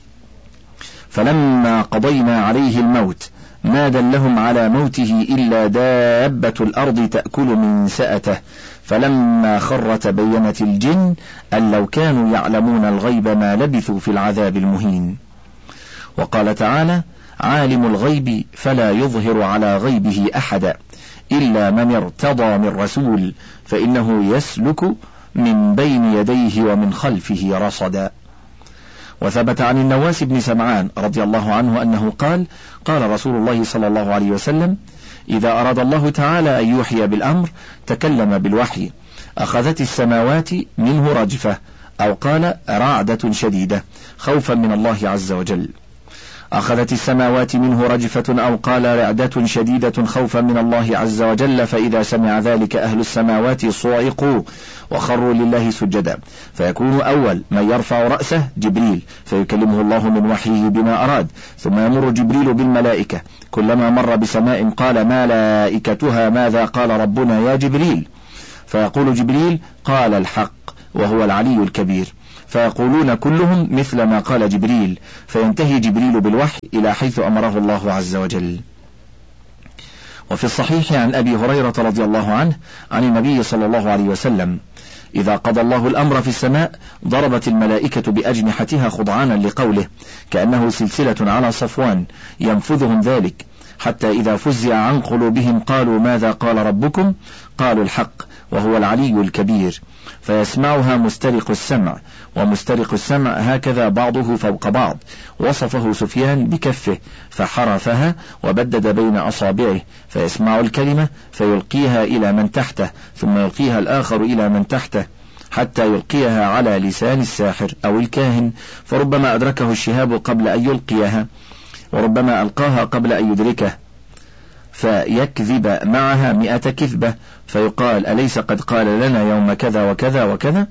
فلما قضينا عليه الموت ما دلهم على موته إلا دابة الأرض تأكل من سأته فلما خر تبينت الجن أن لو كانوا يعلمون الغيب ما لبثوا في العذاب المهين. وقال تعالى: عالم الغيب فلا يظهر على غيبه أحدا إلا من ارتضى من رسول فإنه يسلك من بين يديه ومن خلفه رصدا. وثبت عن النواس بن سمعان رضي الله عنه أنه قال: قال رسول الله صلى الله عليه وسلم: إذا أراد الله تعالى أن يوحي بالأمر تكلم بالوحي، أخذت السماوات منه رجفة، أو قال رعدة شديدة خوفا من الله عز وجل. أخذت السماوات منه رجفة أو قال رعدة شديدة خوفا من الله عز وجل، فإذا سمع ذلك أهل السماوات صعقوا وخروا لله سجدا، فيكون أول من يرفع رأسه جبريل فيكلمه الله من وحيه بما أراد، ثم يمر جبريل بالملائكة، كلما مر بسماء قال ملائكتها ماذا قال ربنا يا جبريل، فيقول جبريل قال الحق وهو العلي الكبير، فيقولون كلهم مثل ما قال جبريل، فينتهي جبريل بالوحي إلى حيث أمره الله عز وجل. وفي الصحيح عن أبي هريرة رضي الله عنه عن النبي صلى الله عليه وسلم: إذا قضى الله الأمر في السماء ضربت الملائكة بأجنحتها خضعانا لقوله، كأنه سلسلة على صفوان ينفذهم ذلك، حتى إذا فزع عن قلوبهم قالوا ماذا قال ربكم؟ قالوا الحق وهو العلي الكبير، فيسمعها مسترق السمع، ومسترق السمع هكذا بعضه فوق بعض، وصفه سفيان بكفه فحرفها وبدد بين أصابعه، فيسمع الكلمة فيلقيها إلى من تحته، ثم يلقيها الآخر إلى من تحته، حتى يلقيها على لسان الساحر أو الكاهن، فربما أدركه الشهاب قبل أن يلقيها، وربما ألقاها قبل أن يدركه، فيكذب معها مئة كذبة، فيقال أليس قد قال لنا يوم كذا وكذا وكذا،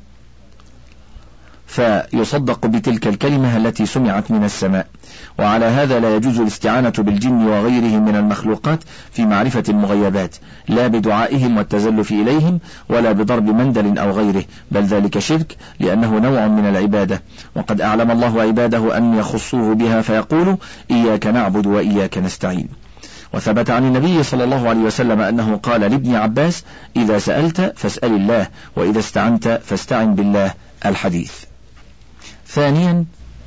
فيصدق بتلك الكلمة التي سمعت من السماء. وعلى هذا لا يجوز الاستعانة بالجن وغيرهم من المخلوقات في معرفة المغيبات، لا بدعائهم والتزلف إليهم ولا بضرب مندل أو غيره، بل ذلك شرك لأنه نوع من العبادة، وقد أعلم الله عباده أن يخصوه بها فيقول إياك نعبد وإياك نستعين. وثبت عن النبي صلى الله عليه وسلم أنه قال لابن عباس: إذا سألت فاسأل الله، وإذا استعنت فاستعن بالله. الحديث. ثانيا،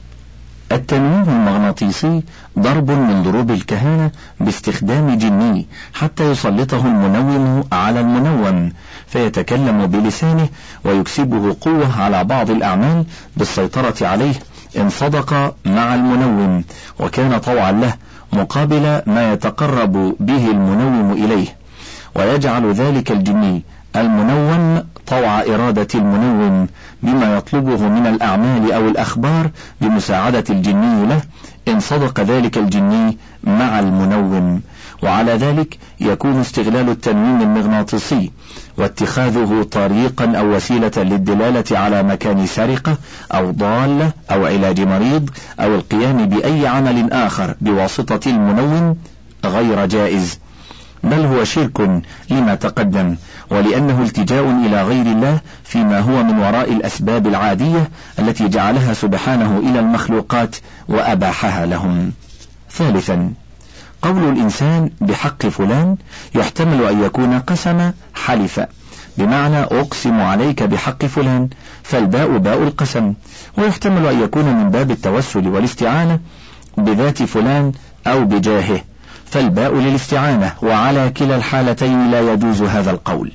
التنويم المغناطيسي ضرب من ضروب الكهانة باستخدام جني حتى يسلطه المنوم على المنوم فيتكلم بلسانه ويكسبه قوة على بعض الأعمال بالسيطرة عليه إن صدق مع المنوم وكان طوعا له مقابل ما يتقرب به المنوم إليه، ويجعل ذلك الجني المنوم طوع إرادة المنوم بما يطلبه من الأعمال أو الأخبار بمساعدة الجني له إن صدق ذلك الجني مع المنوم. وعلى ذلك يكون استغلال التنويم المغناطيسي واتخاذه طريقا أو وسيلة للدلالة على مكان سرقة أو ضالة أو علاج مريض أو القيام بأي عمل آخر بواسطة المنوم غير جائز، بل هو شرك لما تقدم، ولأنه التجاء إلى غير الله فيما هو من وراء الأسباب العادية التي جعلها سبحانه إلى المخلوقات وأباحها لهم. ثالثا، قول الإنسان بحق فلان يحتمل أن يكون قسم حلف، بمعنى أقسم عليك بحق فلان، فالباء باء القسم، ويحتمل أن يكون من باب التوسل والاستعانة بذات فلان أو بجاهه، فالباء للاستعانة، وعلى كلا الحالتين لا يجوز هذا القول.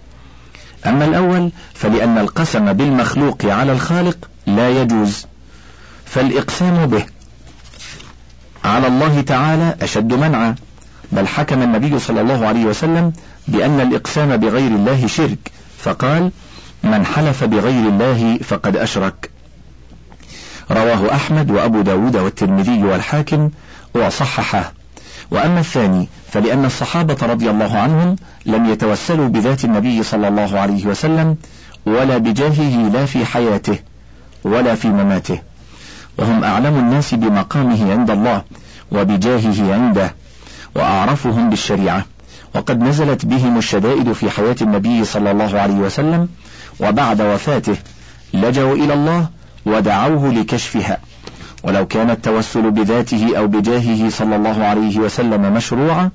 أما الأول فلأن القسم بالمخلوق على الخالق لا يجوز، فالإقسام به على الله تعالى أشد منعا، بل حكم النبي صلى الله عليه وسلم بأن الإقسام بغير الله شرك، فقال: من حلف بغير الله فقد أشرك. رواه أحمد وأبو داود والترمذي والحاكم وصححه. وأما الثاني فلأن الصحابة رضي الله عنهم لم يتوسلوا بذات النبي صلى الله عليه وسلم ولا بجاهه لا في حياته ولا في مماته، وهم أعلم الناس بمقامه عند الله وبجاهه عنده وأعرفهم بالشريعة، وقد نزلت بهم الشدائد في حياة النبي صلى الله عليه وسلم، وبعد وفاته لجوا إلى الله ودعوه لكشفها. ولو كان التوسل بذاته أو بجاهه صلى الله عليه وسلم مشروعا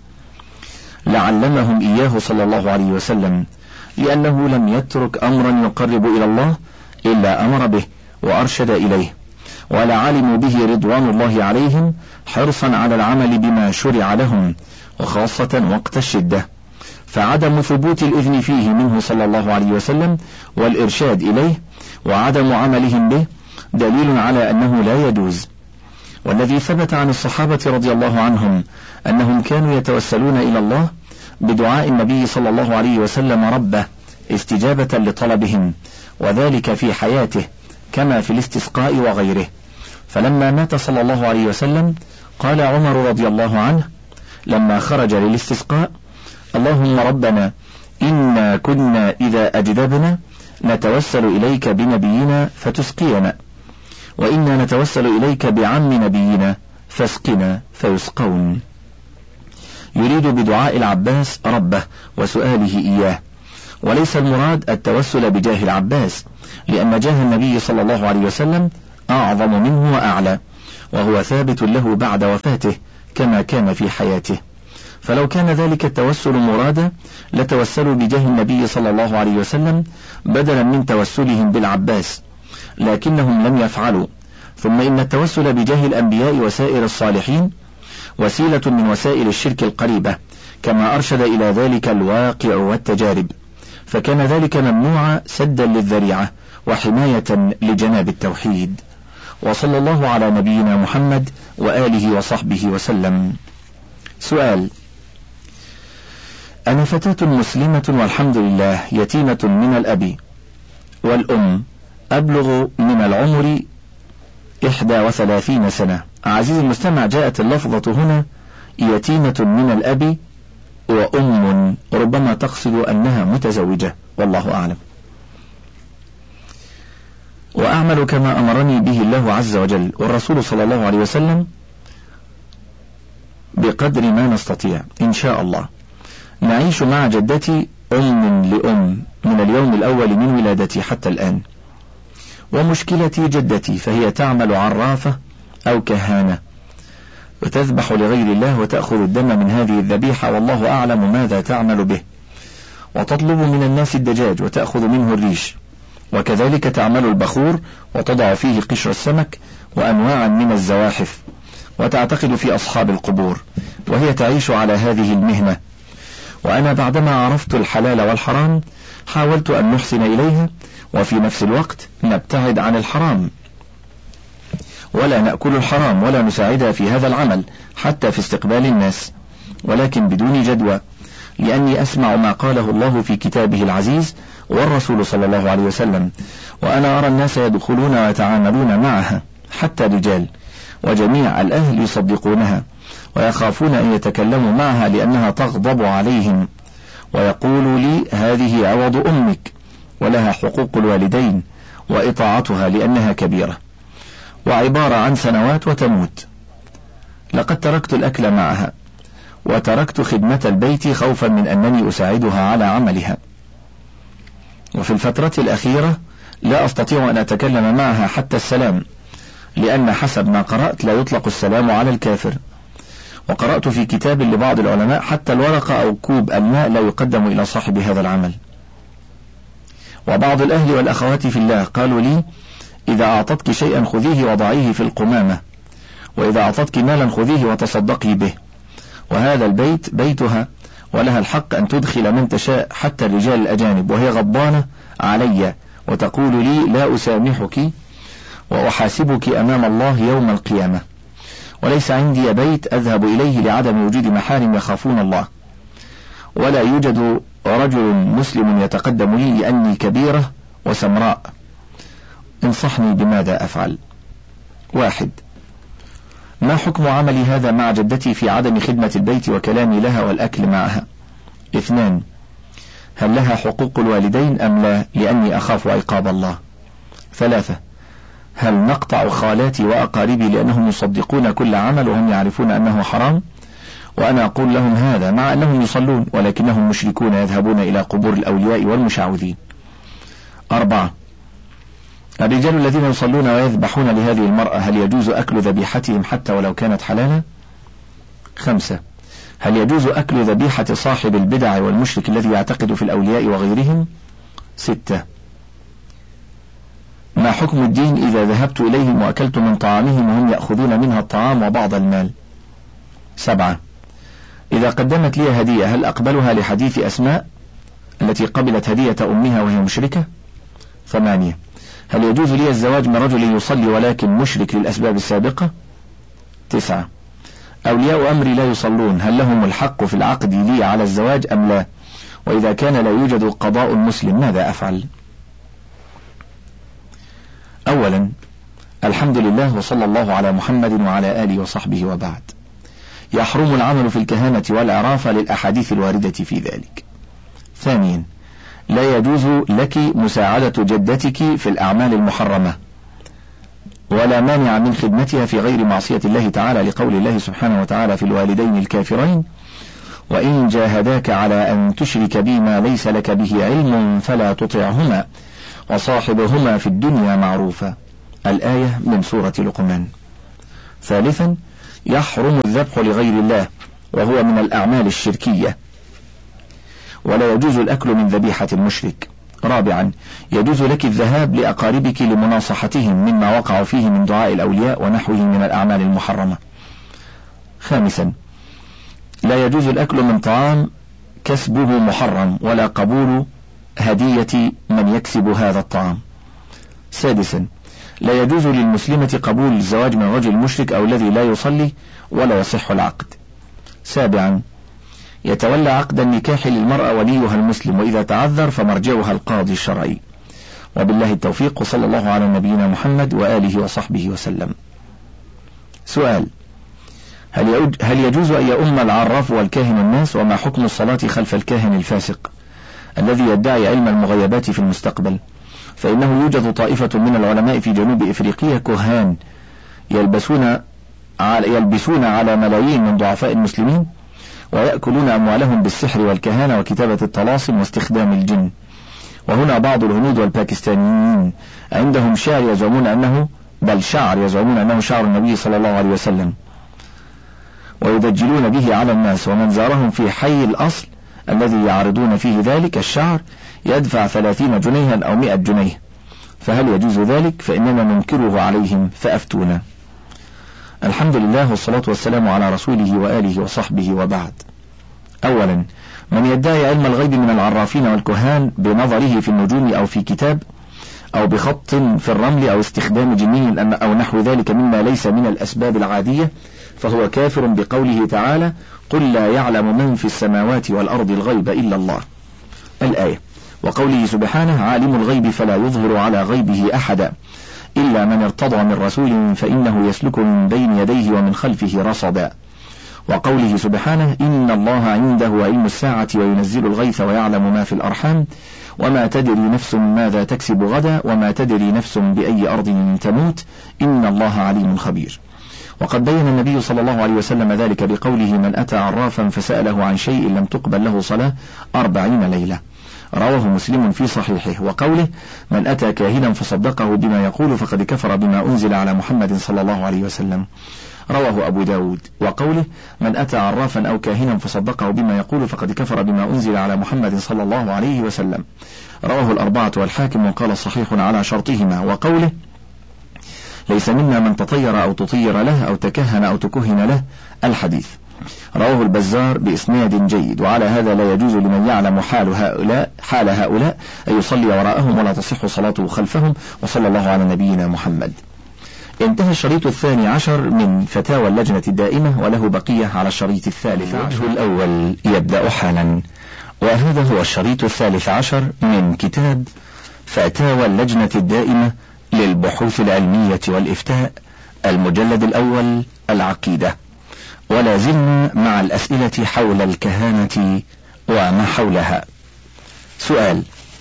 لعلمهم إياه صلى الله عليه وسلم، لأنه لم يترك أمرا يقرب إلى الله إلا أمر به وأرشد إليه، ولعلموا به رضوان الله عليهم حرصا على العمل بما شرع لهم، وخاصة وقت الشدة، فعدم ثبوت الإذن فيه منه صلى الله عليه وسلم والإرشاد إليه وعدم عملهم به دليل على أنه لا يجوز. والذي ثبت عن الصحابة رضي الله عنهم أنهم كانوا يتوسلون إلى الله بدعاء النبي صلى الله عليه وسلم ربه استجابة لطلبهم، وذلك في حياته كما في الاستسقاء وغيره. فلما مات صلى الله عليه وسلم قال عمر رضي الله عنه لما خرج للاستسقاء: اللهم ربنا إنا كنا إذا أجدبنا نتوسل إليك بنبينا فتسقينا، وإنا نتوسل إليك بعم نبينا فاسقنا فيسقون. يريد بدعاء العباس ربه وسؤاله إياه، وليس المراد التوسل بجاه العباس، لأن جاه النبي صلى الله عليه وسلم أعظم منه وأعلى، وهو ثابت له بعد وفاته كما كان في حياته، فلو كان ذلك التوسل مرادا لتوسلوا بجاه النبي صلى الله عليه وسلم بدلا من توسلهم بالعباس، لكنهم لم يفعلوا. ثم إن التوسل بجاه الأنبياء وسائر الصالحين وسيلة من وسائل الشرك القريبة، كما أرشد إلى ذلك الواقع والتجارب، فكان ذلك ممنوعا سدا للذريعة وحماية لجناب التوحيد. وصلى الله على نبينا محمد وآله وصحبه وسلم. سؤال: أنا فتاة مسلمة والحمد لله يتيمة من الأب والأم، أبلغ من العمر إحدى وثلاثين سنة. عزيزي المستمع، جاءت اللفظة هنا يتيمة من الأب وأم، ربما تقصد أنها متزوجة، والله أعلم. وأعمل كما أمرني به الله عز وجل والرسول صلى الله عليه وسلم بقدر ما نستطيع إن شاء الله. نعيش مع جدتي أم لأم من اليوم الأول من ولادتي حتى الآن، ومشكلتي جدتي فهي تعمل عرافة أو كهانة وتذبح لغير الله وتأخذ الدم من هذه الذبيحة، والله أعلم ماذا تعمل به، وتطلب من الناس الدجاج وتأخذ منه الريش، وكذلك تعمل البخور وتضع فيه قشر السمك وأنواعا من الزواحف، وتعتقد في أصحاب القبور، وهي تعيش على هذه المهنة. وأنا بعدما عرفت الحلال والحرام حاولت أن نحسن إليها، وفي نفس الوقت نبتعد عن الحرام ولا نأكل الحرام ولا نساعدها في هذا العمل حتى في استقبال الناس، ولكن بدون جدوى، لأني أسمع ما قاله الله في كتابه العزيز والرسول صلى الله عليه وسلم، وأنا أرى الناس يدخلون ويتعاملون معها حتى الرجال، وجميع الأهل يصدقونها ويخافون أن يتكلموا معها لأنها تغضب عليهم، ويقول لي هذه عوض أمك ولها حقوق الوالدين وإطاعتها لأنها كبيرة، وعبارة عن سنوات وتموت. لقد تركت الأكل معها وتركت خدمة البيت خوفا من أنني أساعدها على عملها، وفي الفترة الأخيرة لا أستطيع أن أتكلم معها حتى السلام، لأن حسب ما قرأت لا يطلق السلام على الكافر، وقرأت في كتاب لبعض العلماء حتى الورقة أو كوب الماء لا يقدم إلى صاحب هذا العمل. وبعض الأهل والأخوات في الله قالوا لي إذا أعطتك شيئا خذيه وضعيه في القمامة، وإذا أعطتك مالا خذيه وتصدقي به، وهذا البيت بيتها ولها الحق أن تدخل من تشاء حتى الرجال الأجانب، وهي غضبانة علي وتقول لي لا أسامحك وأحاسبك أمام الله يوم القيامة، وليس عندي بيت أذهب إليه لعدم وجود محارم يخافون الله، ولا يوجد رجل مسلم يتقدم لي لأني كبيرة وسمراء. انصحني بماذا أفعل؟ واحد: ما حكم عملي هذا مع جدتي في عدم خدمة البيت وكلامي لها والأكل معها؟ اثنان: هل لها حقوق الوالدين أم لا لأني أخاف عقاب الله؟ ثلاثة: هل نقطع خالاتي وأقاربي لأنهم يصدقون كل عمل وهم يعرفون أنه حرام، وأنا أقول لهم هذا مع أنهم يصلون ولكنهم مشركون يذهبون إلى قبور الأولياء والمشعوذين؟ أربعة: الرجال الذين يصلون ويذبحون لهذه المرأة هل يجوز أكل ذبيحتهم حتى ولو كانت حلالا؟ خمسة: هل يجوز أكل ذبيحة صاحب البدع والمشرك الذي يعتقد في الأولياء وغيرهم؟ ستة: ما حكم الدين إذا ذهبت إليهم وأكلت من طعامهم وهم يأخذون منها الطعام وبعض المال؟ سبعة: إذا قدمت لي هدية هل أقبلها لحديث أسماء التي قبلت هدية أمها وهي مشركة؟ ثمانية: هل يجوز لي الزواج من رجل يصلي ولكن مشرك للأسباب السابقة؟ تسعة: أولياء أمري لا يصلون هل لهم الحق في العقد لي على الزواج أم لا؟ وإذا كان لا يوجد قضاء مسلم ماذا أفعل؟ أولا، الحمد لله، وصلى الله على محمد وعلى آله وصحبه وبعد. يحرم العمل في الكهانة والعرافة للأحاديث الواردة في ذلك. ثانيا، لا يجوز لك مساعدة جدتك في الأعمال المحرمة، ولا مانع من خدمتها في غير معصية الله تعالى، لقول الله سبحانه وتعالى في الوالدين الكافرين: وإن جاهداك على أن تشرك بي ما ليس لك به علم فلا تطعهما وصاحبهما في الدنيا معروفا. الآية من سورة لقمان. ثالثا، يحرم الذبح لغير الله، وهو من الأعمال الشركية، ولا يجوز الأكل من ذبيحة المشرك. رابعا، يجوز لك الذهاب لأقاربك لمناصحتهم مما وقعوا فيه من دعاء الأولياء ونحوه من الأعمال المحرمة. خامسا، لا يجوز الأكل من طعام كسبه محرم، ولا قبول هدية من يكسب هذا الطعام. سادسا، لا يجوز للمسلمة قبول الزواج من رجل مشرك أو الذي لا يصلي ولا يصح العقد. سابعا، يتولى عقد النكاح للمرأة وليها المسلم، وإذا تعذر فمرجعها القاضي الشرعي. وبالله التوفيق، وصلى الله على نبينا محمد وآله وصحبه وسلم. سؤال: هل يجوز أن يؤم العراف والكاهن الناس؟ وما حكم الصلاة خلف الكاهن الفاسق الذي يدعي علم المغيبات في المستقبل؟ فإنه يوجد طائفة من العلماء في جنوب إفريقيا كهان يلبسون على, يلبسون على ملايين من ضعفاء المسلمين، ويأكلون أموالهم بالسحر والكهانة وكتابة الطلاسم واستخدام الجن. وهنا بعض الهنود والباكستانيين عندهم شعر يزعمون أنه بل شعر يزعمون أنه شعر النبي صلى الله عليه وسلم، ويدجلون به على الناس، ومن زارهم في حي الأصل الذي يعرضون فيه ذلك الشعر يدفع ثلاثين جنيها أو مئة جنيه، فهل يجوز ذلك؟ فإننا ننكره عليهم، فأفتونا. الحمد لله، والصلاة والسلام على رسوله وآله وصحبه وبعد. أولا، من يدعي علم الغيب من العرافين والكهان بنظره في النجوم أو في كتاب أو بخط في الرمل أو استخدام جني أو نحو ذلك مما ليس من الأسباب العادية، فهو كافر بقوله تعالى: قل لا يعلم من في السماوات والأرض الغيب إلا الله. الآية. وقوله سبحانه: عالم الغيب فلا يظهر على غيبه أحدا إلا من ارتضى من رسول فإنه يسلك من بين يديه ومن خلفه رصدا. وقوله سبحانه: إن الله عنده علم الساعة وينزل الغيث ويعلم ما في الأرحام وما تدري نفس ماذا تكسب غدا وما تدري نفس بأي أرض تموت إن الله عليم خبير. وقد بين النبي صلى الله عليه وسلم ذلك بقوله: من أتى عرافا فسأله عن شيء لم تقبل له صلاة أربعين ليلة. رواه مسلم في صحيحه. وقوله: من أتى كاهنا فصدقه بما يقول فقد كفر بما أنزل على محمد صلى الله عليه وسلم. رواه أبو داود. وقوله: من أتى عرافا أو كاهنا فصدقه بما يقول فقد كفر بما أنزل على محمد صلى الله عليه وسلم. رواه الأربعة والحاكم وقال صحيح على شرطهما. وقوله: ليس منا من تطير أو تطير له أو تكهن أو تكهن له. الحديث. رواه البزار بإسناد جيد. وعلى هذا لا يجوز لمن يعلم حال هؤلاء حال هؤلاء أن يصلي وراءهم ولا تصح صلاته خلفهم. وصلى الله على نبينا محمد. انتهى الشريط الثاني عشر من فتاوى اللجنة الدائمة، وله بقية على الشريط الثالث عشر. الوجه الأول يبدأ حالا، وهذا هو الشريط الثالث عشر من كتاب فتاوى اللجنة الدائمة للبحوث العلمية والإفتاء، المجلد الأول، العقيدة. ولا زلنا مع الأسئلة حول الكهانة وما حولها. سؤال: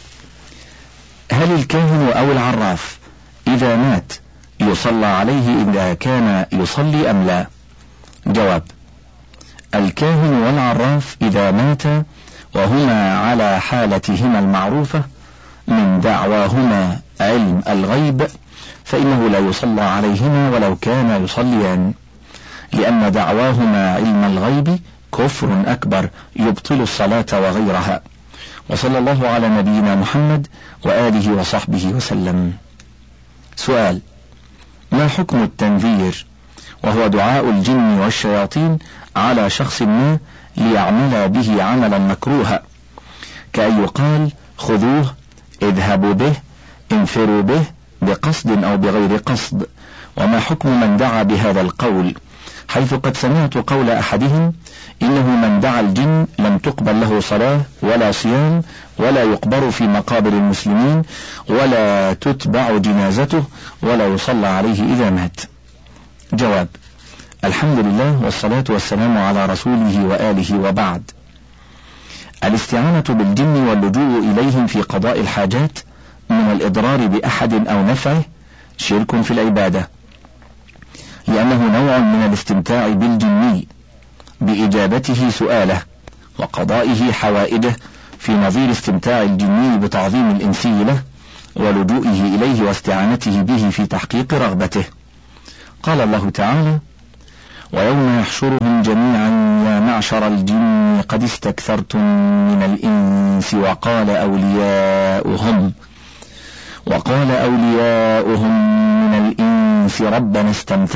هل الكاهن أو العراف إذا مات يصلى عليه إذا كان يصلي أم لا؟ جواب: الكاهن والعراف إذا مات وهما على حالتهما المعروفة من دعواهما علم الغيب فإنه لا يصلى عليهما ولو كان يصليان، لأن دعواهما علم الغيب كفر أكبر يبطل الصلاة وغيرها. وصلى الله على نبينا محمد وآله وصحبه وسلم. سؤال: ما حكم التنذير؟ وهو دعاء الجن والشياطين على شخص ما ليعمل به عملا مكروها، كأن يقال: خذوه، اذهبوا به، انفروا به، بقصد أو بغير قصد. وما حكم من دعا بهذا القول؟ حيث قد سمعت قول أحدهم إنه من دعا الجن لم تقبل له صلاة ولا صيام ولا يقبر في مقابر المسلمين ولا تتبع جنازته ولا يصلى عليه إذا مات. جواب: الحمد لله والصلاة والسلام على رسوله وآله، وبعد. الاستعانة بالجن واللجوء إليهم في قضاء الحاجات من الإضرار بأحد أو نفعه شرك في العبادة، لأنه نوع من الاستمتاع بالجني بإجابته سؤاله وقضائه حوائجه، في نظير استمتاع الجني بتعظيم الإنسي له ولجوئه إليه واستعانته به في تحقيق رغبته. قال الله تعالى: ويوم يحشرهم جميعا يا معشر الجن قد استكثرتم من الإنس وقال أولياؤهم وقال أولياؤهم من الإنس ربنا استمتع